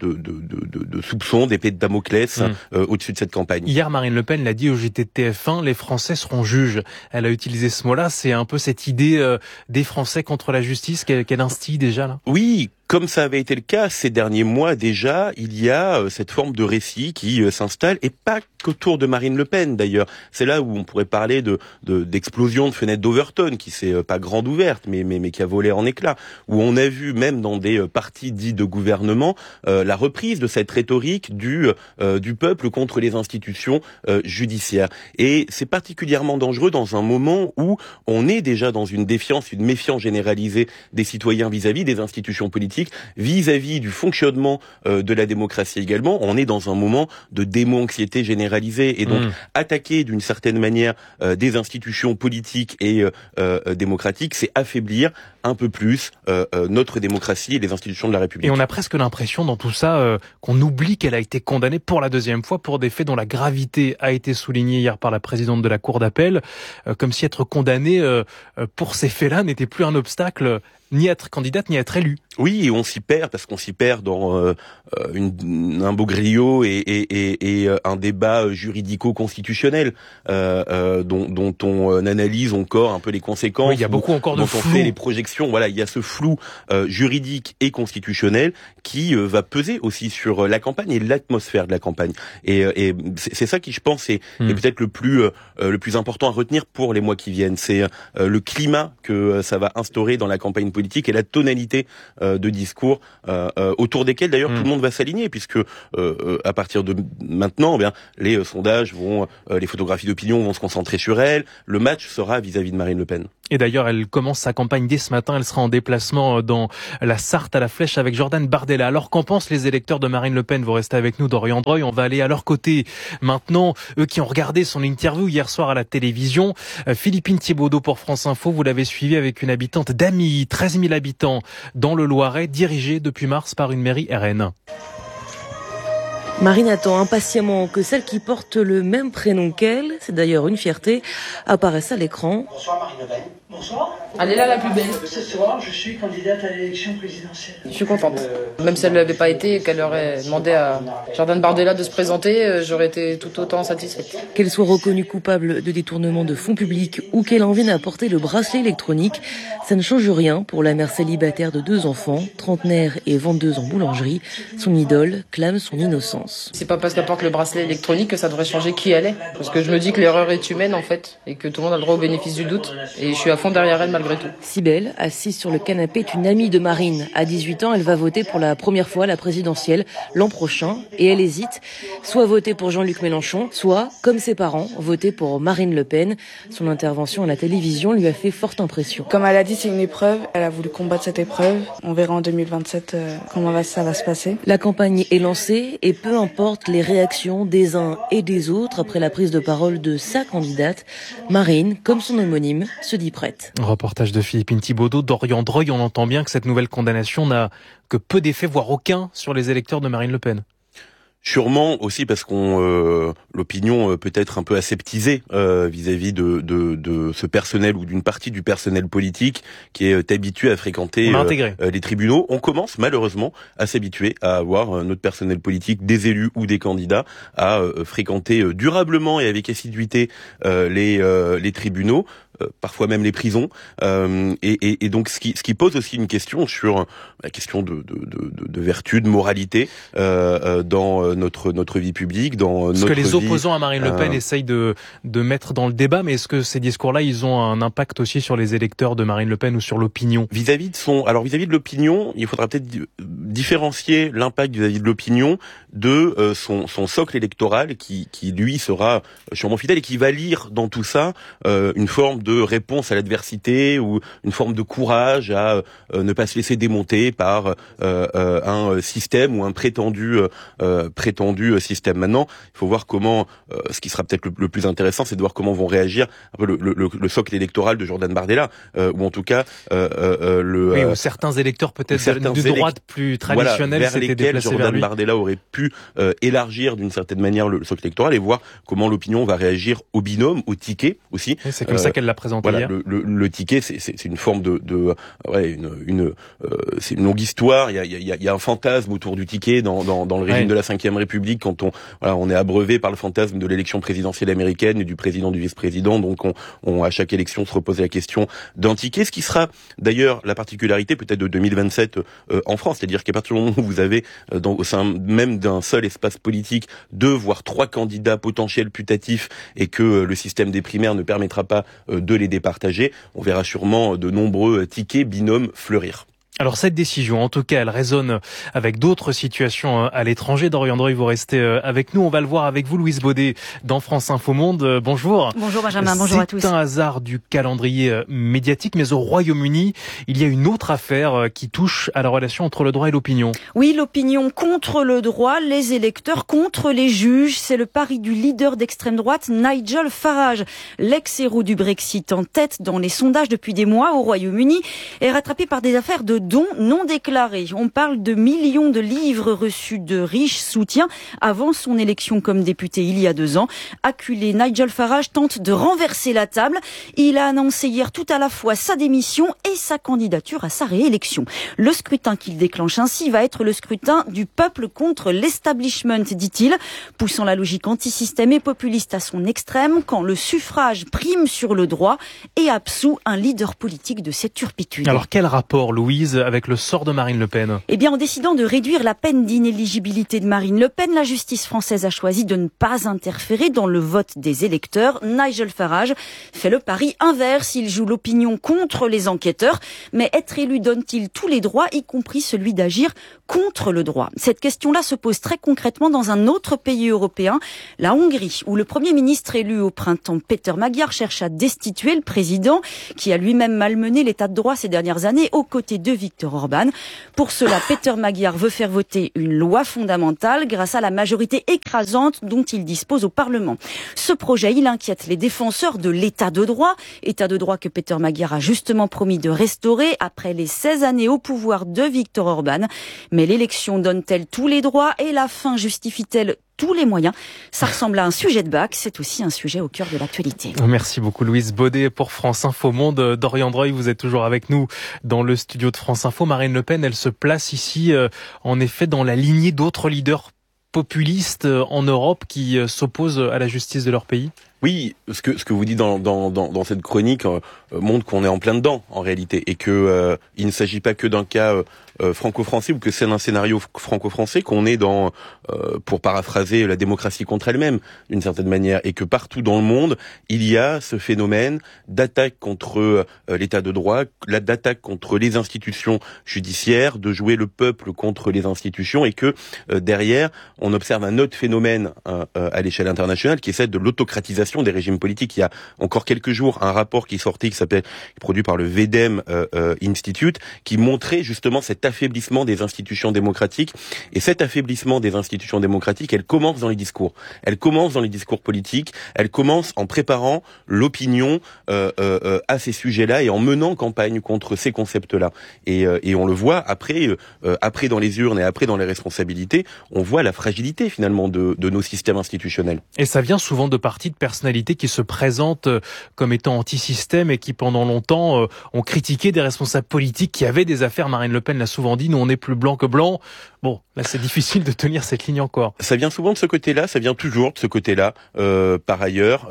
soupçon, d'épée de Damoclès au-dessus de cette campagne. Hier, Marine Le Pen l'a dit au JT de TF1, les Français seront juges. Elle a utilisé ce mot-là, c'est un peu cette idée des Français contre la justice qu'elle instille déjà là. Oui, comme ça avait été le cas ces derniers mois déjà, il y a cette forme de récit qui s'installe, et pas qu'autour de Marine Le Pen d'ailleurs. C'est là où on pourrait parler d'explosion de fenêtre d'Overton, qui s'est pas grande ouverte, mais qui a volé en éclats, où on a vu même dans des partis dits de gouvernement la reprise de cette rhétorique du peuple contre les institutions judiciaires. Et c'est particulièrement dangereux dans un moment où on est déjà dans une défiance, une méfiance généralisée des citoyens vis-à-vis des institutions politiques, vis-à-vis du fonctionnement de la démocratie également. On est dans un moment de démo-anxiété généralisée, et donc attaquer d'une certaine manière des institutions politiques et démocratiques, c'est affaiblir un peu plus notre démocratie et les institutions de la République. Et on a presque l'impression dans tout ça qu'on oublie qu'elle a été condamnée pour la 2e fois pour des faits dont la gravité a été soulignée hier par la présidente de la Cour d'appel, comme si être condamnée pour ces faits-là n'était plus un obstacle ni être candidate, ni être élue. Oui, et on s'y perd parce qu'on s'y perd dans un bougrio et un débat juridico-constitutionnel dont on analyse encore un peu les conséquences. Oui, il y a beaucoup encore de flou. On fait les projections. Voilà, il y a ce flou juridique et constitutionnel qui va peser aussi sur la campagne et l'atmosphère de la campagne. Et c'est ça qui, je pense, est peut-être le plus important à retenir pour les mois qui viennent. C'est le climat que ça va instaurer dans la campagne politique et la tonalité de discours autour desquels d'ailleurs tout le monde va s'aligner, puisque à partir de maintenant, les sondages vont, les photographies d'opinion vont se concentrer sur elle. Le match sera vis-à-vis de Marine Le Pen. Et d'ailleurs, elle commence sa campagne dès ce matin. Elle sera en déplacement dans la Sarthe à la Flèche avec Jordan Bardella. Alors qu'en pensent les électeurs de Marine Le Pen? Vous restez avec nous, Dorian Droy. On va aller à leur côté maintenant. Eux qui ont regardé son interview hier soir à la télévision. Philippine Thiebaudot pour France Info. Vous l'avez suivi avec une habitante d'Amy, 13 000 habitants dans le Loiret, dirigée depuis mars par une mairie RN. Marine attend impatiemment que celle qui porte le même prénom qu'elle, c'est d'ailleurs une fierté, apparaisse à l'écran. Bonsoir Marine Le Pen. Bonsoir. Elle est là la plus belle. Ce soir, je suis candidate à l'élection présidentielle. Je suis contente. Même si elle ne l'avait pas été et qu'elle aurait demandé à Jordan Bardella de se présenter, j'aurais été tout autant satisfaite. Qu'elle soit reconnue coupable de détournement de fonds publics ou qu'elle en vienne à porter le bracelet électronique, ça ne change rien pour la mère célibataire de 2 enfants, trentenaire et vendeuse en boulangerie. Son idole clame son innocence. C'est pas parce qu'elle porte le bracelet électronique que ça devrait changer qui elle est. Parce que je me dis que l'erreur est humaine en fait et que tout le monde a le droit au bénéfice du doute. Et je suis à fond derrière elle malgré tout. Cybèle, assise sur le canapé, est une amie de Marine. À 18 ans, elle va voter pour la première fois à la présidentielle l'an prochain et elle hésite. Soit voter pour Jean-Luc Mélenchon, soit, comme ses parents, voter pour Marine Le Pen. Son intervention à la télévision lui a fait forte impression. Comme elle a dit, c'est une épreuve. Elle a voulu combattre cette épreuve. On verra en 2027 comment ça va se passer. La campagne est lancée et peu importe les réactions des uns et des autres après la prise de parole de sa candidate, Marine, comme son homonyme, se dit prête. Reportage de Philippine Thiebaudot, Dorian Droy. On entend bien que cette nouvelle condamnation n'a que peu d'effet, voire aucun, sur les électeurs de Marine Le Pen. Sûrement aussi parce qu'on l'opinion peut être un peu aseptisée vis-à-vis de ce personnel ou d'une partie du personnel politique qui est habitué à fréquenter les tribunaux. On commence malheureusement à s'habituer à avoir notre personnel politique, des élus ou des candidats, à fréquenter durablement et avec assiduité les tribunaux. Parfois même les prisons, et donc ce qui pose aussi une question sur la question de vertu, de moralité dans notre vie publique, dans notre vie. Ce que les opposants à Marine Le Pen essayent de mettre dans le débat, mais est-ce que ces discours-là, ils ont un impact aussi sur les électeurs de Marine Le Pen ou sur l'opinion? Vis-à-vis de l'opinion, il faudra peut-être différencier l'impact vis-à-vis de l'opinion de son socle électoral qui lui sera sûrement fidèle et qui va lire dans tout ça une forme de réponse à l'adversité ou une forme de courage à ne pas se laisser démonter par un système ou un prétendu système. Maintenant, il faut voir comment, ce qui sera peut-être le plus intéressant, c'est de voir comment vont réagir un peu le socle électoral de Jordan Bardella, ou en tout cas ou certains électeurs peut-être de droite plus traditionnels s'étaient déplacés vers lui. Jordan Bardella aurait pu élargir d'une certaine manière le socle électoral et voir comment l'opinion va réagir au binôme, au ticket aussi. Et c'est comme ça qu'elle l'a présenté hier. Le ticket, c'est une forme c'est une longue histoire. Il y a un fantasme autour du ticket dans le régime de la Ve République quand on est abreuvé par le fantasme de l'élection présidentielle américaine et du président, du vice-président. Donc on à chaque élection se repose la question d'un ticket, ce qui sera d'ailleurs la particularité peut-être de 2027 en France, c'est-à-dire qu'à partir du moment où vous avez au sein même d'un seul espace politique 2 voire 3 candidats potentiels putatifs et que le système des primaires ne permettra pas de les départager, on verra sûrement de nombreux tickets binômes fleurir. Alors cette décision, en tout cas, elle résonne avec d'autres situations à l'étranger. Dorian Droy, vous restez avec nous. On va le voir avec vous, Louise Baudet, dans France Info Monde. Bonjour. Bonjour Benjamin, bonjour à tous. C'est un hasard du calendrier médiatique, mais au Royaume-Uni, il y a une autre affaire qui touche à la relation entre le droit et l'opinion. Oui, l'opinion contre le droit, les électeurs contre les juges. C'est le pari du leader d'extrême droite, Nigel Farage. L'ex-héros du Brexit en tête dans les sondages depuis des mois au Royaume-Uni est rattrapé par des affaires de dons non déclarés. On parle de millions de livres reçus de riches soutiens avant son élection comme député il y a 2 ans. Acculé, Nigel Farage tente de renverser la table. Il a annoncé hier tout à la fois sa démission et sa candidature à sa réélection. Le scrutin qu'il déclenche ainsi va être le scrutin du peuple contre l'establishment, dit-il, poussant la logique anti-système et populiste à son extrême quand le suffrage prime sur le droit et absout un leader politique de cette turpitude. Alors quel rapport, Louise, avec le sort de Marine Le Pen ? Eh bien, en décidant de réduire la peine d'inéligibilité de Marine Le Pen, la justice française a choisi de ne pas interférer dans le vote des électeurs. Nigel Farage fait le pari inverse. Il joue l'opinion contre les enquêteurs. Mais être élu donne-t-il tous les droits, y compris celui d'agir contre le droit ? Cette question-là se pose très concrètement dans un autre pays européen, la Hongrie, où le Premier ministre élu au printemps, Péter Magyar, cherche à destituer le président qui a lui-même malmené l'état de droit ces dernières années aux côtés de Viktor Orban. Pour cela, Péter Magyar veut faire voter une loi fondamentale grâce à la majorité écrasante dont il dispose au Parlement. Ce projet, il inquiète les défenseurs de l'état de droit que Péter Magyar a justement promis de restaurer après les 16 années au pouvoir de Viktor Orban. Mais l'élection donne-t-elle tous les droits et la fin justifie-t-elle tous les moyens? Ça ressemble à un sujet de bac, c'est aussi un sujet au cœur de l'actualité. Merci beaucoup Louise Baudet pour France Info Monde. Dorian Dreuil, vous êtes toujours avec nous dans le studio de France Info. Marine Le Pen, elle se place ici en effet dans la lignée d'autres leaders populistes en Europe qui s'opposent à la justice de leur pays. Oui, ce que vous dites dans cette chronique montre qu'on est en plein dedans en réalité et que il ne s'agit pas que d'un cas franco-français ou que c'est un scénario franco-français, qu'on est dans, pour paraphraser, la démocratie contre elle-même d'une certaine manière, et que partout dans le monde il y a ce phénomène d'attaque contre l'état de droit, d'attaque contre les institutions judiciaires, de jouer le peuple contre les institutions, et que derrière on observe un autre phénomène à l'échelle internationale qui est celle de l'autocratisation des régimes politiques. Il y a encore quelques jours un rapport qui sortait, qui est produit par le VEDEM Institute, qui montrait justement cet affaiblissement des institutions démocratiques. Et cet affaiblissement des institutions démocratiques, elle commence dans les discours. Elle commence dans les discours politiques. Elle commence en préparant l'opinion à ces sujets-là et en menant campagne contre ces concepts-là. Et on le voit après dans les urnes et après dans les responsabilités, on voit la fragilité finalement de nos systèmes institutionnels. Et ça vient souvent de partis de personnalités qui se présentent comme étant anti-système et qui pendant longtemps ont critiqué des responsables politiques qui avaient des affaires. Marine Le Pen l'a souvent dit, nous on est plus blanc que blanc. Bon, là c'est difficile de tenir cette ligne encore. Ça vient souvent de ce côté-là, ça vient toujours de ce côté-là. Par ailleurs,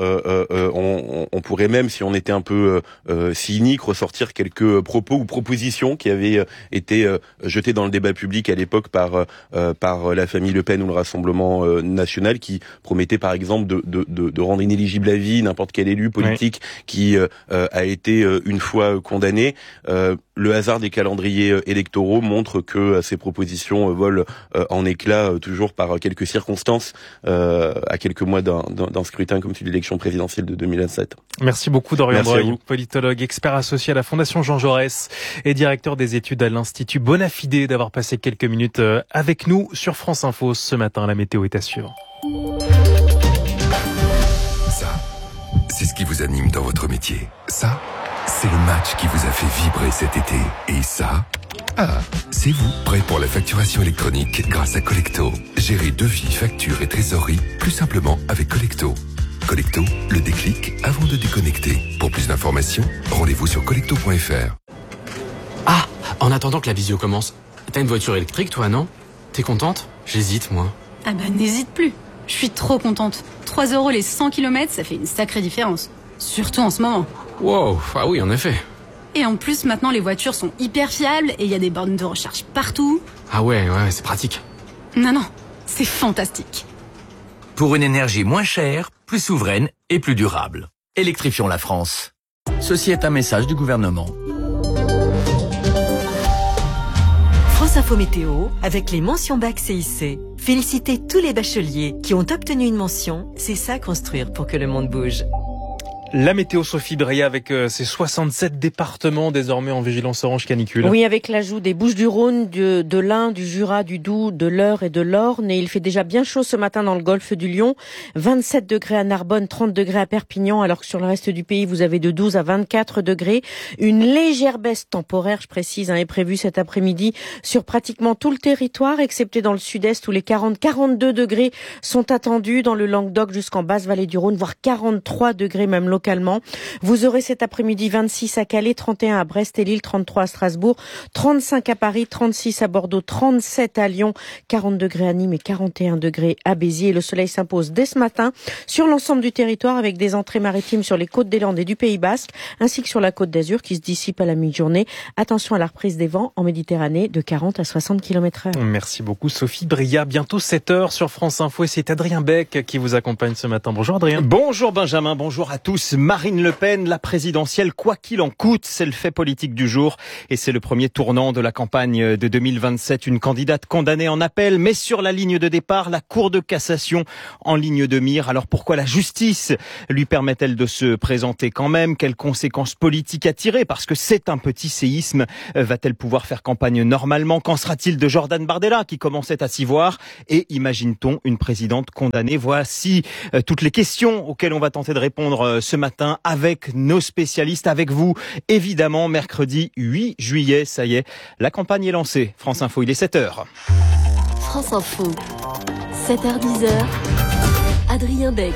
on pourrait même, si on était un peu cynique, ressortir quelques propos ou propositions qui avaient été jetés dans le débat public à l'époque par la famille Le Pen ou le Rassemblement national, qui promettait par exemple de rendre inéligible à vie n'importe quel élu politique qui a été une fois condamné. Le hasard des calendriers électoraux montre que ces propositions volent en éclats toujours par quelques circonstances à quelques mois d'un scrutin comme celui de l'élection présidentielle de 2007. Merci beaucoup Dorian Dreuil, politologue, expert associé à la Fondation Jean Jaurès et directeur des études à l'Institut Bonafide, d'avoir passé quelques minutes avec nous sur France Info ce matin. La météo est à suivre. Ça, c'est ce qui vous anime dans votre métier. Ça, c'est le match qui vous a fait vibrer cet été. Et ça, c'est vous, prêt pour la facturation électronique grâce à Collecto. Gérez devis, factures et trésorerie plus simplement avec Collecto. Collecto, le déclic avant de déconnecter. Pour plus d'informations, rendez-vous sur collecto.fr. Ah, en attendant que la visio commence, t'as une voiture électrique toi, non? T'es contente? J'hésite moi. Ah bah n'hésite plus. Je suis trop contente. 3 € les 100 km, ça fait une sacrée différence. Surtout en ce moment. Wow, ah oui, en effet. Et en plus, maintenant, les voitures sont hyper fiables et il y a des bornes de recharge partout. Ah ouais, c'est pratique. Non, c'est fantastique. Pour une énergie moins chère, plus souveraine et plus durable. Électrifions la France. Ceci est un message du gouvernement. France Info Météo, avec les mentions bac CIC. Félicitez tous les bacheliers qui ont obtenu une mention. C'est ça construire pour que le monde bouge. La météo, Sophie Bria, avec ses 67 départements désormais en vigilance orange canicule. Oui, avec l'ajout des Bouches-du-Rhône, de l'Ain, du Jura, du Doubs, de l'Eure et de l'Orne. Et il fait déjà bien chaud ce matin dans le golfe du Lion. 27 degrés à Narbonne, 30 degrés à Perpignan, alors que sur le reste du pays, vous avez de 12 à 24 degrés. Une légère baisse temporaire, je précise, est prévue cet après-midi sur pratiquement tout le territoire, excepté dans le sud-est où les 42 degrés sont attendus dans le Languedoc jusqu'en Basse-Vallée du Rhône, voire 43 degrés même localement. Vous aurez cet après-midi 26 à Calais, 31 à Brest et Lille, 33 à Strasbourg, 35 à Paris, 36 à Bordeaux, 37 à Lyon, 40 degrés à Nîmes et 41 degrés à Béziers. Le soleil s'impose dès ce matin sur l'ensemble du territoire avec des entrées maritimes sur les côtes des Landes et du Pays Basque, ainsi que sur la côte d'Azur qui se dissipe à la mi-journée. Attention à la reprise des vents en Méditerranée de 40 à 60 km/h. Merci beaucoup Sophie Bria. Bientôt 7h sur France Info et c'est Adrien Beck qui vous accompagne ce matin. Bonjour Adrien. Bonjour Benjamin, bonjour à tous. Marine Le Pen, la présidentielle, quoi qu'il en coûte, c'est le fait politique du jour et c'est le premier tournant de la campagne de 2027. Une candidate condamnée en appel, mais sur la ligne de départ, la Cour de cassation en ligne de mire. Alors pourquoi la justice lui permet-elle de se présenter quand même? Quelles conséquences politiques à tirer? Parce que c'est un petit séisme. Va-t-elle pouvoir faire campagne normalement? Qu'en sera-t-il de Jordan Bardella qui commençait à s'y voir? Et imagine-t-on une présidente condamnée? Voici toutes les questions auxquelles on va tenter de répondre ce matin avec nos spécialistes, avec vous. Évidemment, mercredi 8 juillet, ça y est, la campagne est lancée. France Info, il est 7h. France Info, 7h-10h, Adrien Beck.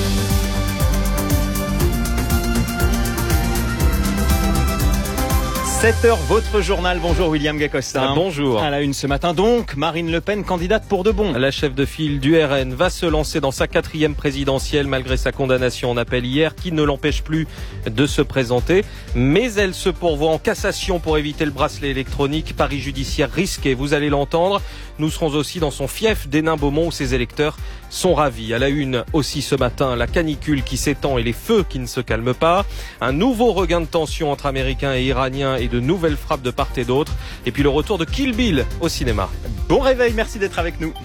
7h, votre journal. Bonjour William Gacostin. Bonjour. À la une ce matin donc, Marine Le Pen, candidate pour de bon. La chef de file du RN va se lancer dans sa 4e présidentielle malgré sa condamnation en appel hier qui ne l'empêche plus de se présenter. Mais elle se pourvoit en cassation pour éviter le bracelet électronique. Pari judiciaire risqué, vous allez l'entendre. Nous serons aussi dans son fief d'Hénin-Beaumont où ses électeurs sont ravis. À la une aussi ce matin, la canicule qui s'étend et les feux qui ne se calment pas. Un nouveau regain de tension entre Américains et Iraniens et de nouvelles frappes de part et d'autre. Et puis le retour de Kill Bill au cinéma. Bon réveil, merci d'être avec nous.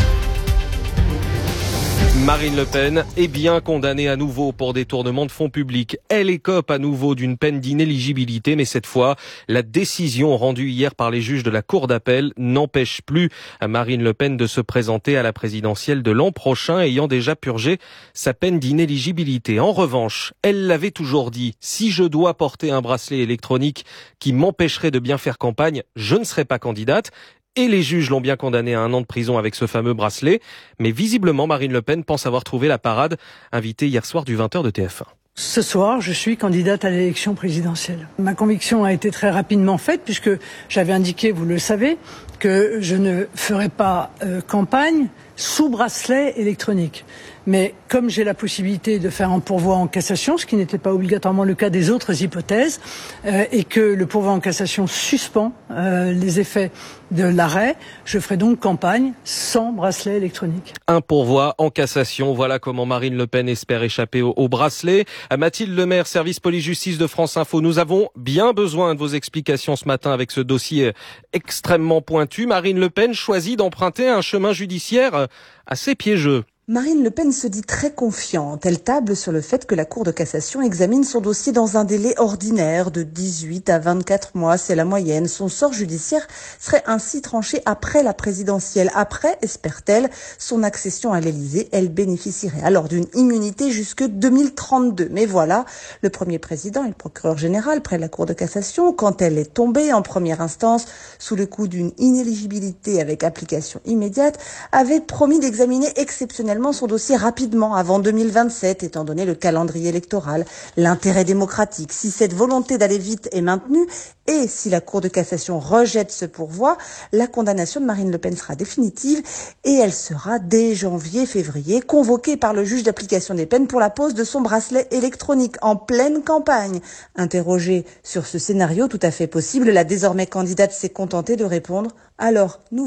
Marine Le Pen est bien condamnée à nouveau pour détournement de fonds publics. Elle écope à nouveau d'une peine d'inéligibilité, mais cette fois, la décision rendue hier par les juges de la Cour d'appel n'empêche plus Marine Le Pen de se présenter à la présidentielle de l'an prochain, ayant déjà purgé sa peine d'inéligibilité. En revanche, elle l'avait toujours dit, si je dois porter un bracelet électronique qui m'empêcherait de bien faire campagne, je ne serai pas candidate. Et les juges l'ont bien condamné à 1 an de prison avec ce fameux bracelet. Mais visiblement, Marine Le Pen pense avoir trouvé la parade, invitée hier soir du 20h de TF1. Ce soir, je suis candidate à l'élection présidentielle. Ma conviction a été très rapidement faite puisque j'avais indiqué, vous le savez, que je ne ferai pas campagne sous bracelet électronique. Mais comme j'ai la possibilité de faire un pourvoi en cassation, ce qui n'était pas obligatoirement le cas des autres hypothèses, et que le pourvoi en cassation suspend les effets de l'arrêt, je ferai donc campagne sans bracelet électronique. Un pourvoi en cassation, voilà comment Marine Le Pen espère échapper au bracelet. À Mathilde Lemaire, service police-justice de France Info, nous avons bien besoin de vos explications ce matin avec ce dossier extrêmement pointu. Marine Le Pen choisit d'emprunter un chemin judiciaire assez piégeux. Marine Le Pen se dit très confiante. Elle table sur le fait que la Cour de cassation examine son dossier dans un délai ordinaire de 18 à 24 mois. C'est la moyenne. Son sort judiciaire serait ainsi tranché après la présidentielle. Après, espère-t-elle, son accession à l'Élysée, elle bénéficierait alors d'une immunité jusque 2032. Mais voilà, le premier président et le procureur général près de la Cour de cassation, quand elle est tombée en première instance sous le coup d'une inéligibilité avec application immédiate, avait promis d'examiner exceptionnellement son dossier rapidement avant 2027, étant donné le calendrier électoral, l'intérêt démocratique. Si cette volonté d'aller vite est maintenue et si la Cour de cassation rejette ce pourvoi, la condamnation de Marine Le Pen sera définitive et elle sera dès janvier-février convoquée par le juge d'application des peines pour la pose de son bracelet électronique en pleine campagne. Interrogée sur ce scénario tout à fait possible, la désormais candidate s'est contentée de répondre « Alors, nous verrons ».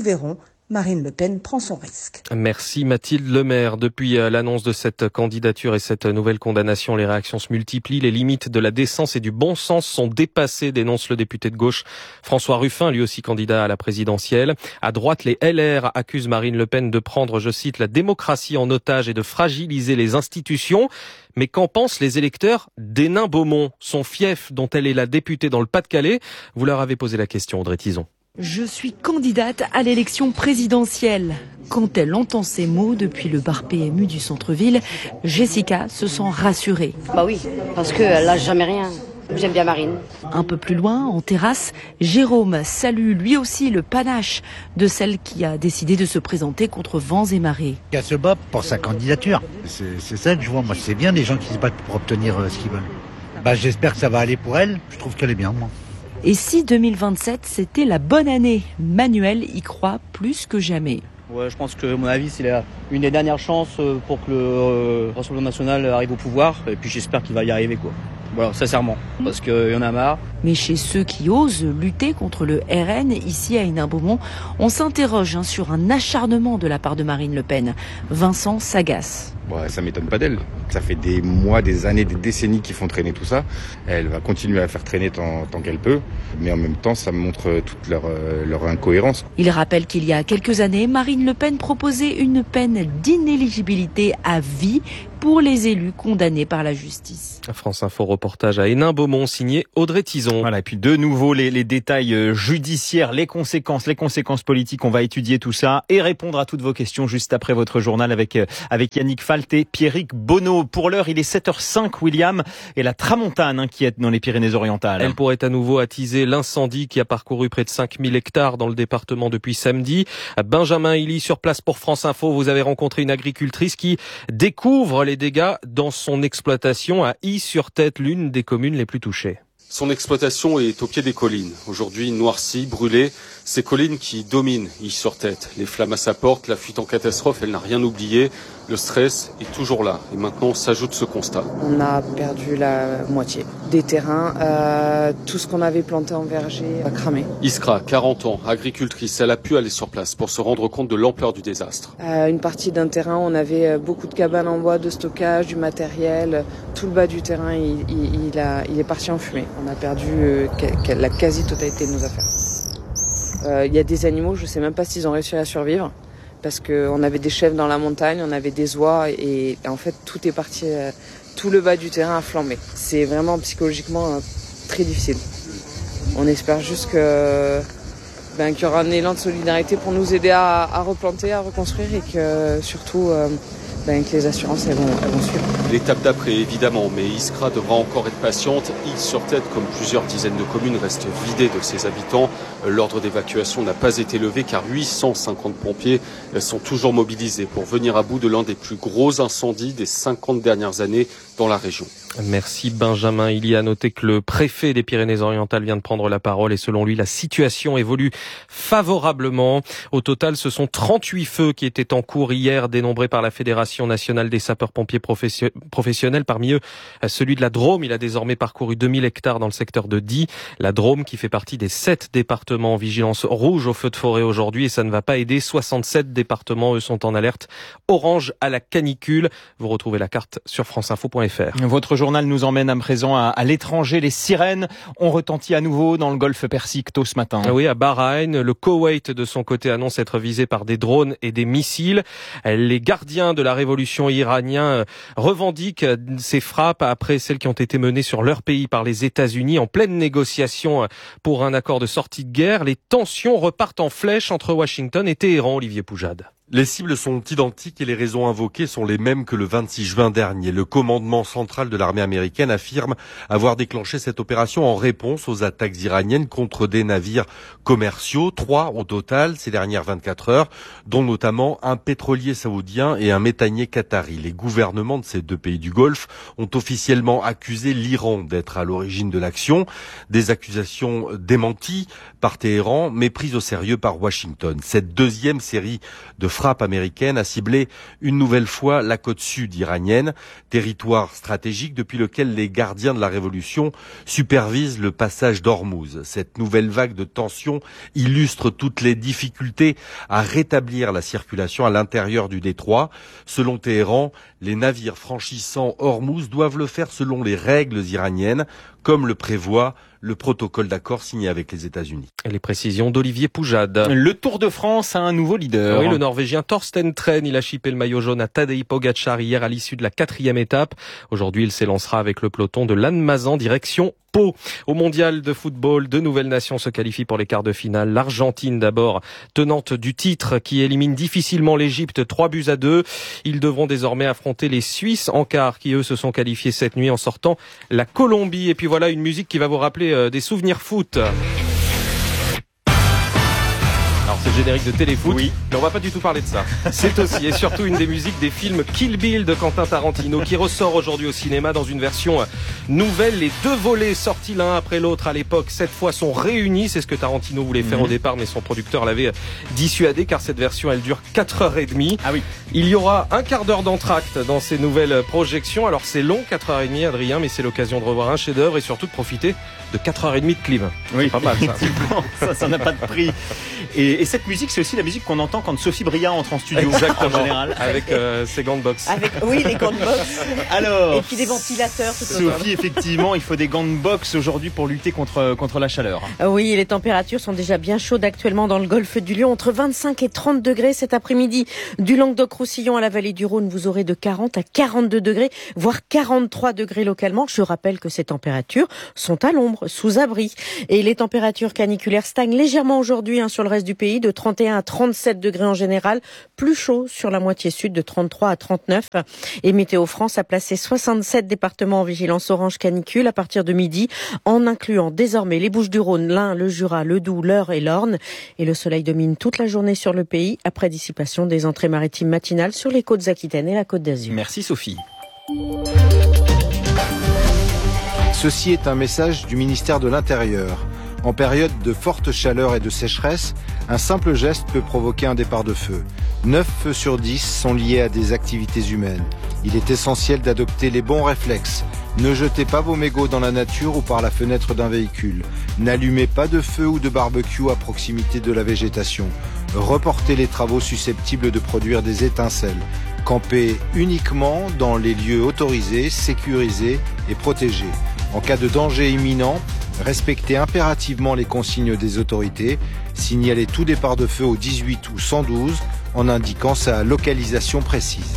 Marine Le Pen prend son risque. Merci Mathilde Lemaire. Depuis l'annonce de cette candidature et cette nouvelle condamnation, les réactions se multiplient. Les limites de la décence et du bon sens sont dépassées, dénonce le député de gauche François Ruffin, lui aussi candidat à la présidentielle. À droite, les LR accusent Marine Le Pen de prendre, je cite, la démocratie en otage et de fragiliser les institutions. Mais qu'en pensent les électeurs d'Hénin-Beaumont, son fief dont elle est la députée dans le Pas-de-Calais? Vous leur avez posé la question, Audrey Tison. Je suis candidate à l'élection présidentielle. Quand elle entend ces mots depuis le bar PMU du centre-ville, Jessica se sent rassurée. Bah oui, parce qu'elle lâche jamais rien. J'aime bien Marine. Un peu plus loin, en terrasse, Jérôme salue lui aussi le panache de celle qui a décidé de se présenter contre vents et marées. Elle se bat pour sa candidature. C'est ça que je vois. Moi, c'est bien des gens qui se battent pour obtenir ce qu'ils veulent. J'espère que ça va aller pour elle. Je trouve qu'elle est bien, moi. Et si 2027, c'était la bonne année? Manuel y croit plus que jamais. Ouais, je pense que, à mon avis, c'est une des dernières chances pour que le Rassemblement national arrive au pouvoir. Et puis j'espère qu'il va y arriver, quoi. Voilà, sincèrement, parce qu'il y en a marre. Mais chez ceux qui osent lutter contre le RN, ici à Hénin-Beaumont, on s'interroge sur un acharnement de la part de Marine Le Pen. Vincent s'agace. Bon, ça m'étonne pas d'elle. Ça fait des mois, des années, des décennies qu'ils font traîner tout ça. Elle va continuer à faire traîner tant qu'elle peut. Mais en même temps, ça montre toute leur incohérence. Il rappelle qu'il y a quelques années, Marine Le Pen proposait une peine d'inéligibilité à vie pour les élus condamnés par la justice. France Info reportage à Hénin-Beaumont signé Audrey Tison. Voilà, et puis de nouveau les détails judiciaires, les conséquences politiques. On va étudier tout ça et répondre à toutes vos questions juste après votre journal avec Yannick Falt et Pierrick Bonneau. Pour l'heure, il est 7h05, William, et la tramontane inquiète dans les Pyrénées-Orientales. Elle pourrait à nouveau attiser l'incendie qui a parcouru près de 5000 hectares dans le département depuis samedi. Benjamin Hilly sur place pour France Info. Vous avez rencontré une agricultrice qui découvre les dégâts dans son exploitation à Ys-sur-Tête, l'une des communes les plus touchées. Son exploitation est au pied des collines. Aujourd'hui noircie, brûlée, ces collines qui dominent Ys-sur-Tête. Les flammes à sa porte, la fuite en catastrophe, elle n'a rien oublié. Le stress est toujours là. Et maintenant s'ajoute ce constat. On a perdu la moitié des terrains. Tout ce qu'on avait planté en verger a cramé. Iskra, 40 ans, agricultrice, elle a pu aller sur place pour se rendre compte de l'ampleur du désastre. Une partie d'un terrain, on avait beaucoup de cabanes en bois, de stockage, du matériel. Tout le bas du terrain, il est parti en fumée. On a perdu la quasi-totalité de nos affaires. Il y a des animaux, je ne sais même pas s'ils ont réussi à survivre, parce qu'on avait des chèvres dans la montagne, on avait des oies, et en fait tout est parti, tout le bas du terrain a flambé. C'est vraiment psychologiquement très difficile. On espère juste qu'il y aura un élan de solidarité pour nous aider à replanter, à reconstruire, et que surtout que les assurances elles vont suivre. L'étape d'après, évidemment, mais Iskra devra encore être patiente. Ys-sur-Tête, comme plusieurs dizaines de communes, reste vidée de ses habitants. L'ordre d'évacuation n'a pas été levé car 850 pompiers sont toujours mobilisés pour venir à bout de l'un des plus gros incendies des 50 dernières années dans la région. Merci Benjamin. Il y a noté que le préfet des Pyrénées-Orientales vient de prendre la parole et selon lui, la situation évolue favorablement. Au total, ce sont 38 feux qui étaient en cours hier, dénombrés par la Fédération nationale des sapeurs-pompiers professionnels. Parmi eux, celui de la Drôme. Il a désormais parcouru 2000 hectares dans le secteur de Die. La Drôme qui fait partie des 7 départements en vigilance rouge au feu de forêt aujourd'hui et ça ne va pas aider. 67 départements, eux, sont en alerte orange à la canicule. Vous retrouvez la carte sur franceinfo.fr. Votre journal nous emmène à présent à l'étranger. Les sirènes ont retenti à nouveau dans le golfe Persique tôt ce matin. Oui, à Bahreïn, le Koweït de son côté annonce être visé par des drones et des missiles. Les gardiens de la révolution iranienne revendiquent ces frappes après celles qui ont été menées sur leur pays par les États-Unis en pleine négociation pour un accord de sortie de guerre. Les tensions repartent en flèche entre Washington et Téhéran, Olivier Poujade. Les cibles sont identiques et les raisons invoquées sont les mêmes que le 26 juin dernier. Le commandement central de l'armée américaine affirme avoir déclenché cette opération en réponse aux attaques iraniennes contre des navires commerciaux, 3 au total ces dernières 24 heures, dont notamment un pétrolier saoudien et un méthanier qatari. Les gouvernements de ces deux pays du Golfe ont officiellement accusé l'Iran d'être à l'origine de l'action. Des accusations démenties par Téhéran, mais prises au sérieux par Washington. Cette deuxième série de frappe américaine a ciblé une nouvelle fois la côte sud iranienne, territoire stratégique depuis lequel les gardiens de la révolution supervisent le passage d'Ormuz. Cette nouvelle vague de tensions illustre toutes les difficultés à rétablir la circulation à l'intérieur du détroit. Selon Téhéran, les navires franchissant Ormuz doivent le faire selon les règles iraniennes, comme le prévoit le protocole d'accord signé avec les États-Unis. Et les précisions d'Olivier Poujade. Le Tour de France a un nouveau leader. Oui, le Norvégien Thorsten Tren, il a chippé le maillot jaune à Tadej Pogacar hier à l'issue de la 4e étape. Aujourd'hui, il s'élancera avec le peloton de Lannemezan direction Pau. Au mondial de football, 2 nouvelles nations se qualifient pour les quarts de finale. L'Argentine d'abord, tenante du titre, qui élimine difficilement l'Égypte 3-2. Ils devront désormais affronter les Suisses en quart, qui eux se sont qualifiés cette nuit en sortant la Colombie. Et puis voilà une musique qui va vous rappeler des souvenirs foot. Alors c'est le générique de Téléfoot, oui. Mais on va pas du tout parler de ça. C'est aussi et surtout une des musiques des films Kill Bill de Quentin Tarantino qui ressort aujourd'hui au cinéma dans une version nouvelle. Les 2 volets sortis l'un après l'autre à l'époque, cette fois sont réunis. C'est ce que Tarantino voulait faire au départ, mais son producteur l'avait dissuadé car cette version elle dure 4h30. Ah oui. Il y aura un quart d'heure d'entracte dans ces nouvelles projections. Alors c'est long, 4h30 Adrien, mais c'est l'occasion de revoir un chef-d'œuvre et surtout de profiter de 4h30 de clim. Oui, c'est pas mal ça. ça n'a pas de prix. Et cette musique, c'est aussi la musique qu'on entend quand Sophie Bria entre en studio. Exactement. En général. Avec ses gants de boxe. Oui, les gants de boxe. Alors. Et puis des ventilateurs. Tout Sophie, effectivement, il faut des gants de boxe aujourd'hui pour lutter contre la chaleur. Oui, les températures sont déjà bien chaudes actuellement dans le golfe du Lion. Entre 25 et 30 degrés cet après-midi. Du Languedoc-Roussillon à la vallée du Rhône, vous aurez de 40 à 42 degrés, voire 43 degrés localement. Je rappelle que ces températures sont à l'ombre, sous abri. Et les températures caniculaires stagnent légèrement aujourd'hui sur le reste du pays, de 31 à 37 degrés en général, plus chaud sur la moitié sud de 33 à 39. Et Météo France a placé 67 départements en vigilance orange canicule à partir de midi, en incluant désormais les Bouches-du-Rhône, l'Ain, le Jura, le Doubs, l'Eure et l'Orne. Et le soleil domine toute la journée sur le pays, après dissipation des entrées maritimes matinales sur les côtes aquitaines et la Côte d'Azur. Merci Sophie. Ceci est un message du ministère de l'Intérieur. En période de forte chaleur et de sécheresse, un simple geste peut provoquer un départ de feu. 9 feux sur 10 sont liés à des activités humaines. Il est essentiel d'adopter les bons réflexes. Ne jetez pas vos mégots dans la nature ou par la fenêtre d'un véhicule. N'allumez pas de feu ou de barbecue à proximité de la végétation. Reportez les travaux susceptibles de produire des étincelles. Campez uniquement dans les lieux autorisés, sécurisés et protégés. En cas de danger imminent, respectez impérativement les consignes des autorités. Signalez tout départ de feu au 18 ou 112 en indiquant sa localisation précise.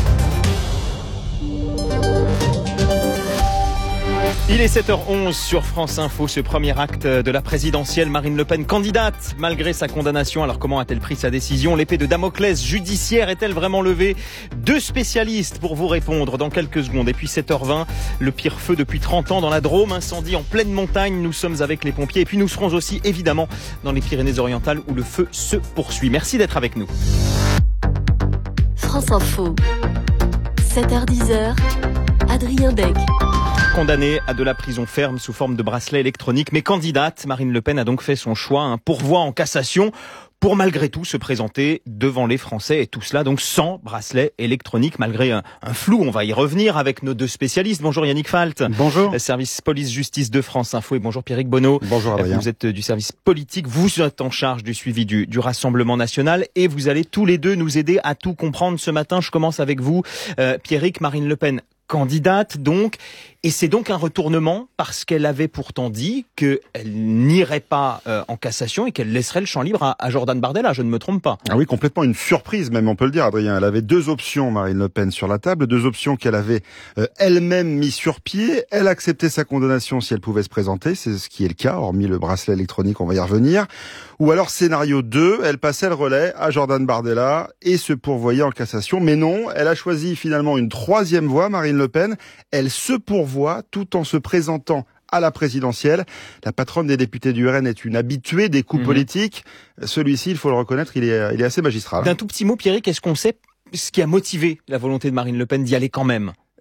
Il est 7h11 sur France Info, ce premier acte de la présidentielle. Marine Le Pen, candidate, malgré sa condamnation. Alors comment a-t-elle pris sa décision? L'épée de Damoclès judiciaire est-elle vraiment levée? 2 spécialistes pour vous répondre dans quelques secondes. Et puis 7h20, le pire feu depuis 30 ans dans la Drôme, incendie en pleine montagne. Nous sommes avec les pompiers. Et puis nous serons aussi évidemment dans les Pyrénées-Orientales où le feu se poursuit. Merci d'être avec nous. France Info, 7h10, Adrien Deg. Condamnée à de la prison ferme sous forme de bracelet électronique, mais candidate, Marine Le Pen a donc fait son choix, un pourvoi en cassation pour malgré tout se présenter devant les Français, et tout cela donc sans bracelet électronique, malgré un flou. On va y revenir avec nos 2 spécialistes. Bonjour Yannick Falt. Bonjour. Service police-justice de France Info, et bonjour Pierrick Bonneau. Bonjour Adrien. Vous êtes du service politique, vous êtes en charge du suivi du Rassemblement National, et vous allez tous les 2 nous aider à tout comprendre ce matin. Je commence avec vous, Pierrick. Marine Le Pen, candidate donc, et c'est donc un retournement parce qu'elle avait pourtant dit qu'elle n'irait pas en cassation et qu'elle laisserait le champ libre à Jordan Bardella, je ne me trompe pas. Ah oui, complètement une surprise même, on peut le dire Adrien. Elle avait 2 options, Marine Le Pen, sur la table, 2 options qu'elle avait elle-même mis sur pied. Elle acceptait sa condamnation si elle pouvait se présenter, c'est ce qui est le cas, hormis le bracelet électronique, on va y revenir. Ou alors scénario 2, elle passait le relais à Jordan Bardella et se pourvoyait en cassation. Mais non, elle a choisi finalement une 3e voie, Marine Le Pen. Elle se pourvoit tout en se présentant à la présidentielle. La patronne des députés du RN est une habituée des coups politiques. Celui-ci, il faut le reconnaître, il est assez magistral. D'un tout petit mot, Pierrick, est-ce qu'on sait ce qui a motivé la volonté de Marine Le Pen d'y aller quand même ?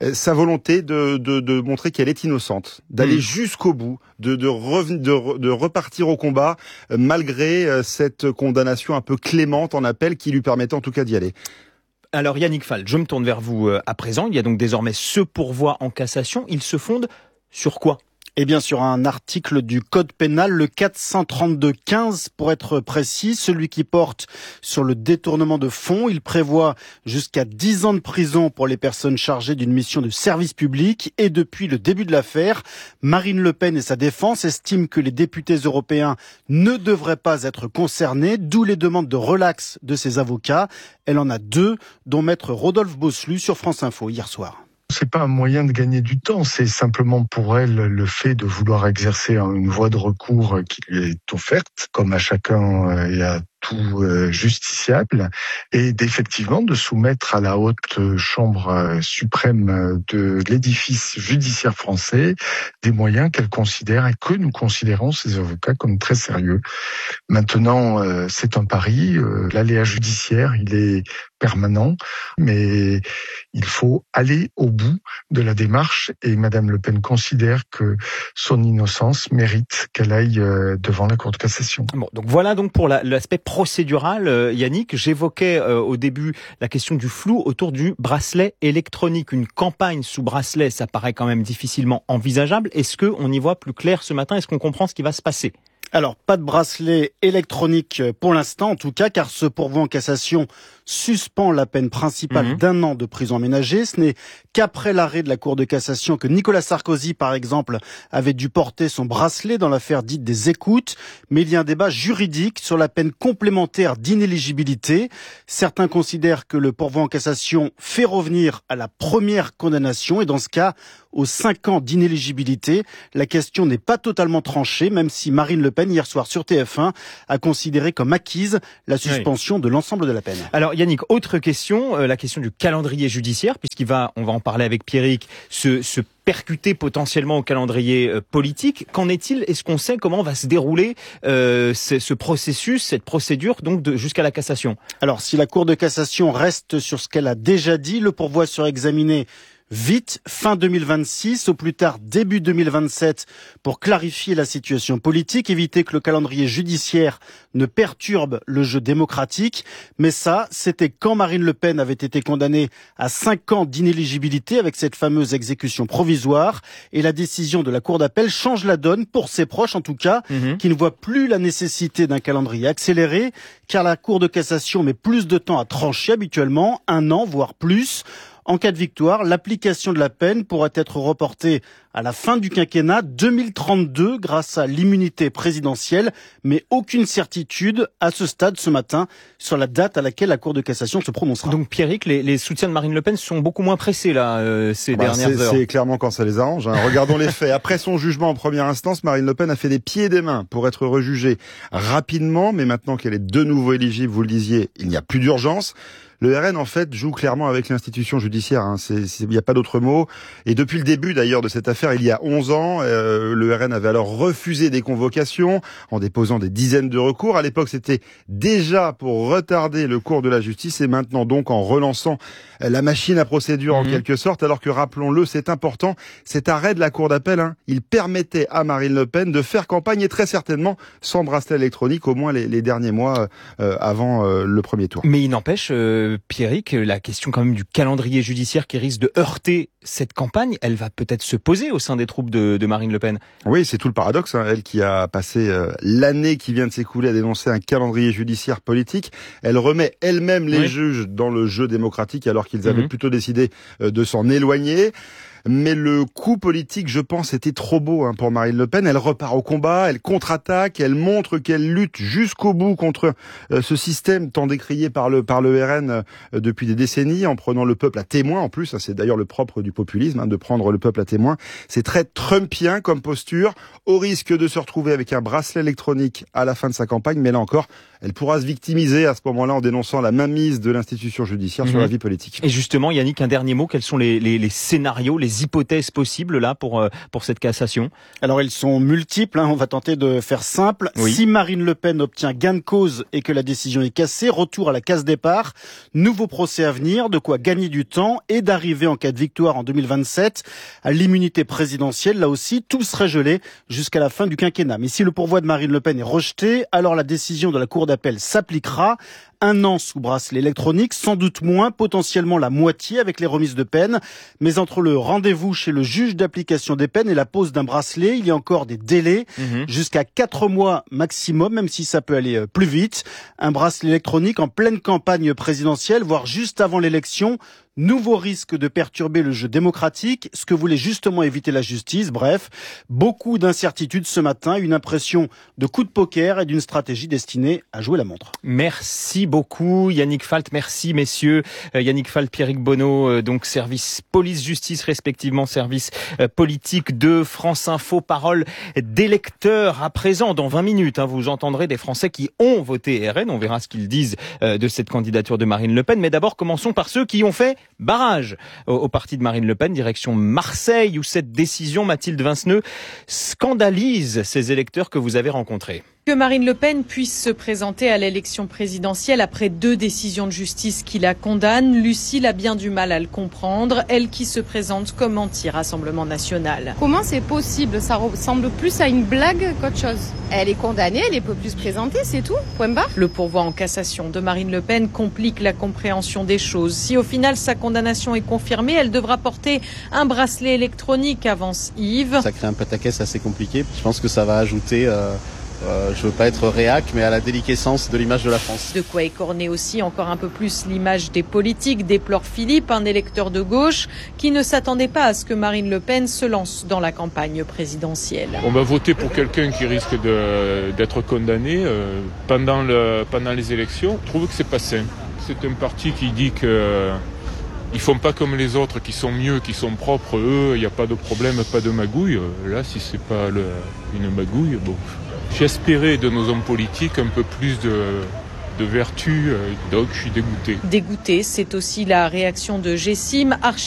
sa volonté de montrer qu'elle est innocente, d'aller jusqu'au bout, de repartir au combat malgré cette condamnation un peu clémente en appel qui lui permettait en tout cas d'y aller. Alors Yannick Fall, je me tourne vers vous à présent. Il y a donc désormais ce pourvoi en cassation. Il se fonde sur quoi ? Eh bien, sur un article du Code pénal, le 432-15 pour être précis, celui qui porte sur le détournement de fonds. Il prévoit jusqu'à 10 ans de prison pour les personnes chargées d'une mission de service public. Et depuis le début de l'affaire, Marine Le Pen et sa défense estiment que les députés européens ne devraient pas être concernés, d'où les demandes de relax de ses avocats. Elle en a 2, dont maître Rodolphe Bosselut sur France Info hier soir. C'est pas un moyen de gagner du temps, c'est simplement pour elle le fait de vouloir exercer une voie de recours qui lui est offerte, comme à chacun et à tout justiciable, et d'effectivement de soumettre à la haute chambre suprême de l'édifice judiciaire français des moyens qu'elle considère et que nous considérons, ces avocats, comme très sérieux. Maintenant, c'est un pari, l'aléa judiciaire, il est permanent, mais il faut aller au bout de la démarche et Madame Le Pen considère que son innocence mérite qu'elle aille devant la Cour de cassation. Bon, donc voilà donc pour l'aspect procédural, Yannick. J'évoquais au début la question du flou autour du bracelet électronique. Une campagne sous bracelet, ça paraît quand même difficilement envisageable. Est-ce qu'on y voit plus clair ce matin ? Est-ce qu'on comprend ce qui va se passer ? Alors, pas de bracelet électronique pour l'instant, en tout cas, car ce pourvoi en cassation suspend la peine principale d'1 an de prison aménagée. Ce n'est qu'après l'arrêt de la Cour de cassation que Nicolas Sarkozy, par exemple, avait dû porter son bracelet dans l'affaire dite des écoutes. Mais il y a un débat juridique sur la peine complémentaire d'inéligibilité. Certains considèrent que le pourvoi en cassation fait revenir à la première condamnation et dans ce cas, aux 5 ans d'inéligibilité. La question n'est pas totalement tranchée, même si Marine Le Pen, hier soir sur TF1, a considéré comme acquise la suspension de l'ensemble de la peine. Alors Yannick, autre question, la question du calendrier judiciaire, on va en parler avec Pierrick, se percuter potentiellement au calendrier politique. Qu'en est-il ? Est-ce qu'on sait comment va se dérouler ce processus, cette procédure donc jusqu'à la cassation ? Alors si la Cour de cassation reste sur ce qu'elle a déjà dit, le pourvoi sera examiné vite, fin 2026, au plus tard début 2027, pour clarifier la situation politique, éviter que le calendrier judiciaire ne perturbe le jeu démocratique. Mais ça, c'était quand Marine Le Pen avait été condamnée à 5 ans d'inéligibilité avec cette fameuse exécution provisoire. Et la décision de la Cour d'appel change la donne, pour ses proches en tout cas, qui ne voient plus la nécessité d'un calendrier accéléré, car la Cour de cassation met plus de temps à trancher habituellement, 1 an, voire plus. En cas de victoire, l'application de la peine pourrait être reportée à la fin du quinquennat 2032 grâce à l'immunité présidentielle, mais aucune certitude à ce stade ce matin sur la date à laquelle la Cour de cassation se prononcera. Donc Pierrick, les soutiens de Marine Le Pen sont beaucoup moins pressés là ces dernières heures. C'est clairement quand ça les arrange. Regardons les faits. Après son jugement en première instance, Marine Le Pen a fait des pieds et des mains pour être rejugée rapidement, mais maintenant qu'elle est de nouveau éligible, vous le disiez, il n'y a plus d'urgence. Le RN, en fait, joue clairement avec l'institution judiciaire. Il n'y a pas d'autre mot. Et depuis le début, d'ailleurs, de cette affaire, il y a 11 ans, le RN avait alors refusé des convocations en déposant des dizaines de recours. À l'époque, c'était déjà pour retarder le cours de la justice et maintenant donc en relançant la machine à procédure en quelque sorte. Alors que, rappelons-le, c'est important, cet arrêt de la Cour d'appel, il permettait à Marine Le Pen de faire campagne et très certainement sans bracelet électronique, au moins les derniers mois avant le premier tour. Mais il n'empêche... Pierrick, la question quand même du calendrier judiciaire qui risque de heurter cette campagne, elle va peut-être se poser au sein des troupes de Marine Le Pen. Oui, c'est tout le paradoxe. Elle qui a passé l'année qui vient de s'écouler à dénoncer un calendrier judiciaire politique, elle remet elle-même les juges dans le jeu démocratique alors qu'ils avaient plutôt décidé de s'en éloigner. Mais le coup politique, je pense, était trop beau pour Marine Le Pen. Elle repart au combat, elle contre-attaque, elle montre qu'elle lutte jusqu'au bout contre ce système tant décrié par le RN depuis des décennies, en prenant le peuple à témoin. En plus, c'est d'ailleurs le propre du populisme, de prendre le peuple à témoin. C'est très trumpien comme posture, au risque de se retrouver avec un bracelet électronique à la fin de sa campagne. Mais là encore, elle pourra se victimiser à ce moment-là en dénonçant la mainmise de l'institution judiciaire sur la vie politique. Et justement, Yannick, un dernier mot. Quels sont les scénarios, les les hypothèses possibles là pour cette cassation? Alors elles sont multiples, on va tenter de faire simple. Oui. Si Marine Le Pen obtient gain de cause et que la décision est cassée, retour à la case départ, nouveau procès à venir, de quoi gagner du temps et d'arriver en cas de victoire en 2027 à l'immunité présidentielle. Là aussi, tout serait gelé jusqu'à la fin du quinquennat. Mais si le pourvoi de Marine Le Pen est rejeté, alors la décision de la Cour d'appel s'appliquera. 1 an sous bracelet électronique, sans doute moins, potentiellement la moitié avec les remises de peine. Mais entre le rendez-vous chez le juge d'application des peines et la pose d'un bracelet, il y a encore des délais, jusqu'à 4 mois maximum, même si ça peut aller plus vite. Un bracelet électronique en pleine campagne présidentielle, voire juste avant l'élection. Nouveau risque de perturber le jeu démocratique, ce que voulait justement éviter la justice. Bref, beaucoup d'incertitudes ce matin, une impression de coup de poker et d'une stratégie destinée à jouer la montre. Merci beaucoup Yannick Falt, merci messieurs. Yannick Falt, Pierrick Bonneau, donc service police-justice respectivement, service politique de France Info, parole d'électeurs. À présent, dans 20 minutes, vous entendrez des Français qui ont voté RN. On verra ce qu'ils disent de cette candidature de Marine Le Pen. Mais d'abord, commençons par ceux qui ont fait barrage au parti de Marine Le Pen, direction Marseille, où cette décision, Mathilde Vinceneux, scandalise ces électeurs que vous avez rencontrés. Que Marine Le Pen puisse se présenter à l'élection présidentielle après 2 décisions de justice qui la condamnent, Lucile a bien du mal à le comprendre, elle qui se présente comme anti-Rassemblement national. Comment c'est possible? Ça ressemble plus à une blague qu'autre chose. Elle est condamnée, elle ne peut plus se présenter, c'est tout, point barre. Le pourvoi en cassation de Marine Le Pen complique la compréhension des choses. Si au final sa condamnation est confirmée, elle devra porter un bracelet électronique, avance Yves. Ça crée un pataquès assez compliqué. Je pense que ça va ajouter... je veux pas être réac, mais à la déliquescence de l'image de la France. De quoi écorner aussi encore un peu plus l'image des politiques, déplore Philippe, un électeur de gauche qui ne s'attendait pas à ce que Marine Le Pen se lance dans la campagne présidentielle. On va voter pour quelqu'un qui risque d'être condamné pendant les élections. Je trouve que c'est pas sain. C'est un parti qui dit que ils font pas comme les autres, qui sont mieux, qui sont propres. Eux, il n'y a pas de problème, pas de magouille. Là, si c'est pas une magouille, bon. J'espérais de nos hommes politiques un peu plus de vertu, donc je suis dégoûté. Dégoûté, c'est aussi la réaction de Gessim,